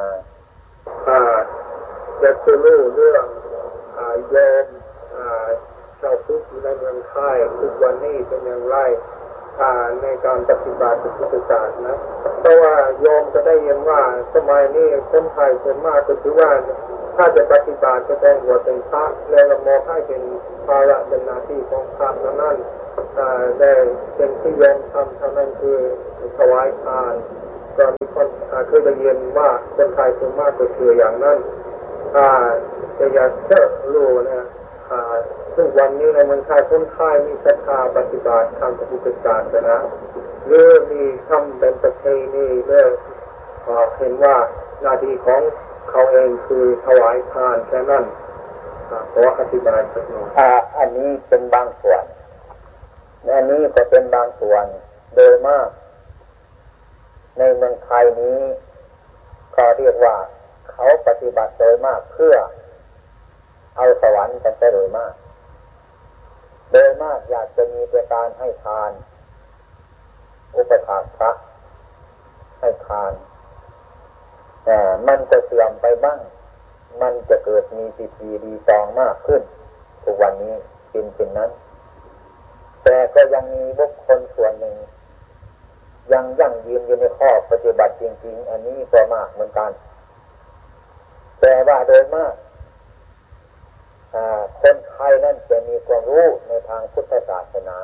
จะจะรู้เรื่องโยมชาวพุทธอยู่ในเมืองไทยทุกวันนี้เป็นอย่างไรในการปฏิบัติพุทธศาสนาเพราะว่าโยมจะได้ยินว่าสมัยนี้คนไทยส่วนมากก็ถือว่าถ้าจะปฏิบัติจะต้องบวชเป็นพระแล้วมองให้เป็นภาระเป็นหน้าที่ของพระนั้นได้เป็นที่ยอมทำเท่านั้นคือถวายทานก็มีคนเคยได้ยินว่าคนไทยส่วนมากก็คืออย่างนั้นจะอยากเชื่อรู้นะทุกวันนี้ในเมืองไทยคนไทยมีศรัทธาปฏิบัติทางพระพุทธศาสนาหรือมีทำเป็นประเพณีเรื่องเห็นว่าหน้าที่ของเขาเองคือถวายทานแค่นั้นขออธิบายสักหน่อยอันนี้เป็นบางส่วนอันนี้ก็เป็นบางส่วนโดยมากในเมืองไทยนี้ก็เรียกว่าเขาปฏิบัติโดยมากเพื่อเอาสวรรค์กันโดยมากโดยมากอยากจะมีแต่การให้ทานอุปถากพระให้ทานแต่มันจะเสื่อมไปบ้างมันจะเกิดมีพิธีรีตองมากขึ้นทุกวันนี้เป็นเช่นนั้นแต่ก็ยังมีบุคคลส่วนหนึ่งยังยั่งยืนอยู่ในข้อปฏิบัติจริงๆอันนี้ก็มากเหมือนกันแต่ว่าโดยมากคนไทยนั่นจะมีความรู้ในทางพุทธศาสนา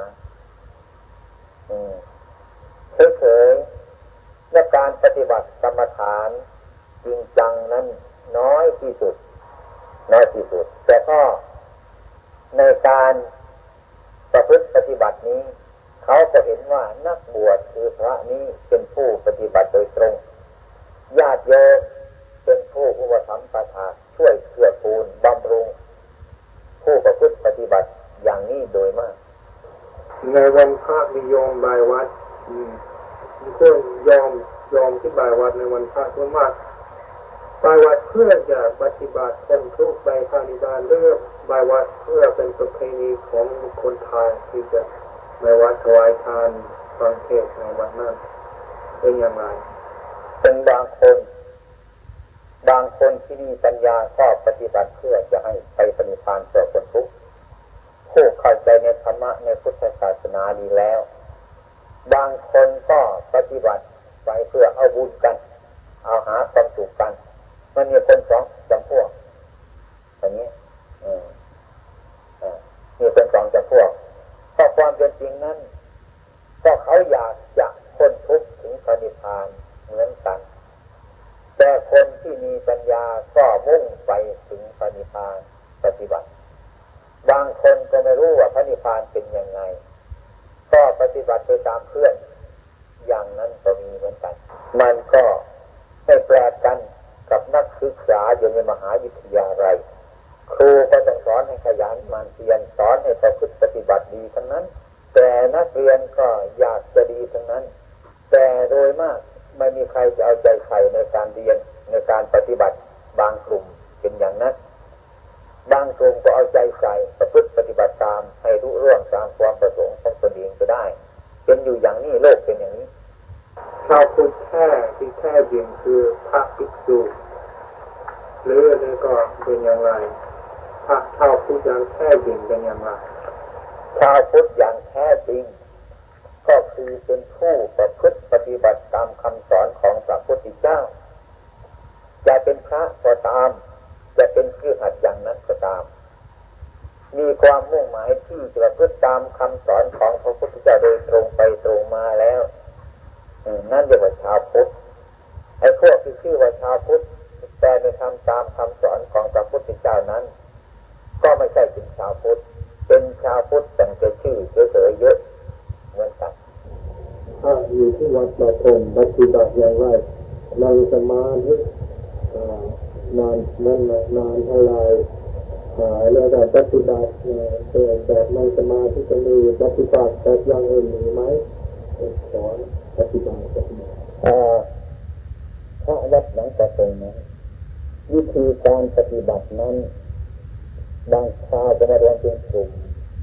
เฉยๆและการปฏิบัติกรรมฐานจริงจังนั้นน้อยที่สุดน้อยที่สุดแต่ก็ในการประพฤติปฏิบัตินี้เขาจะเห็นว่านักบวชคือพระนี้เป็นผู้ปฏิบัติโดยตรงญาติโยมเป็นผู้อุปถัมภ์ประทานช่วยเกื้อกูลบำรุงผู้ประพฤติปฏิบัติอย่างนี้โดยมากในวันพระมีโยมบายวัดมีคนยอมยอมที่บายวัดในวันพระส่วนมากบายวัดเพื่อจะปฏิบัติคนทุกข์ไปพานิบาลเลือกบายวัดเพื่อเป็นประเพณีของคนไทยที่จะบายวัดถวายทานฟังเทศน์ในวันนั้นเป็นอย่างไรเป็นบางคนบางคนที่มีปัญญาชอบปฏิบัติเพื่อจะให้ไปปฏิพานเพื่อคนทุกข์ผู้เข้าใจในธรรมะในพุทธศาสนาดีแล้วบางคนก็ปฏิบัติไปเพื่อเอาบุญกันเอาหาความสุขกันมันมีคนสองจำพวกอย่างนี้มีคนสองจำพวกก็ความเป็นจริงนั้นก็เขาอยากจะพ้นทุกข์ถึงพระนิพพานเหมือนกันแต่คนที่มีปัญญาก็มุ่งไปถึงพระนิพพานปฏิบัติบางคนก็ไม่รู้ว่าพระนิพพานเป็นยังไงก็ปฏิบัติไปตามเพื่อนอย่างนั้นก็มีเหมือนกันมันก็ไม่แปลกกันกับนักศึกษาอยู่ในมหาวิทยาลัยครูก็ต้องสอนให้ขยันหมั่นเพียรสอนให้ประพฤติปฏิบัติดีทั้งนั้นแต่นักเรียนก็อยากจะดีทั้งนั้นแต่โดยมากไม่มีใครจะเอาใจใส่ในการเรียนในการปฏิบัติบางกลุ่มเป็นอย่างนั้นบางกลุ่มก็เอาใจใส่ประพฤติปฏิบัติตามให้รู้เรื่องตามความประสงค์ของตนเองก็ได้เป็นอยู่อย่างนี้โลกเป็นอย่างนี้ชาวพุทธแท้ที่แท้จริงคือพระภิกษุหรือนี่ก็เป็นอย่างไรพระชาวพุทธอย่างแท้จริงเป็นอย่างไรชาวพุทธอย่างแท้จริงก็คือเป็นผู้ประพฤติปฏิบัติตามคำสอนของพระพุทธเจ้าจะเป็นพระก็ตามจะเป็นคฤหัสถ์อย่างนั้นก็ตามมีความมุ่งหมายที่จะประพฤติตามคำสอนของพระพุทธเจ้าโดยตรงไปตรงมาแล้วนั่นเรียกว่าชาวพุทธไอ้พวกที่ชื่อว่าชาวพุทธแต่ไม่ทำตามคำสอนของพระพุทธเจ้านั้นก็ไม่ใช่เป็นชาวพุทธเป็นชาวพุทธแต่จะชื่อเฉยๆเยอะเหมือนกันถ้าอยู่ที่วัดประพรมปฏิบัติอย่างไรนั่งสมาธินานนั่นนานเท่าไรแล้วก็ปฏิบัติแบบนั่งสมาธิจะมีปฏิบัติแบบอย่างอื่นมีไหมสอนปฏิบัติปฏิบัติถ้าวัดหลังประพรมนั้นวิธีการปฏิบัตินั้นบางคราวจะมาเรียนเป็นกลุ่ม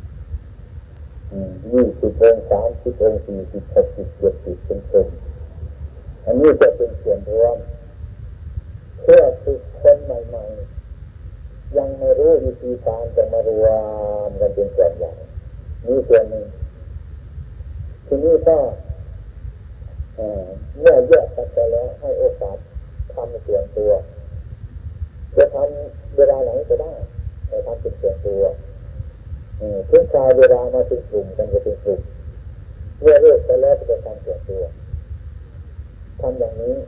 ยี่สิบองค์สามสิบองค์สี่สิบหกสิบเจ็ดสิบเป็นกลุ่มอันนี้จะเป็นส่วนรวมเพื่อฝึกคนใหม่ๆยังไม่รู้วิธีการจะมารวมกันเป็นส่วนใหญ่นี่ส่วนหนึ่งทีนี้ก็เมื่อแยกปัจจัย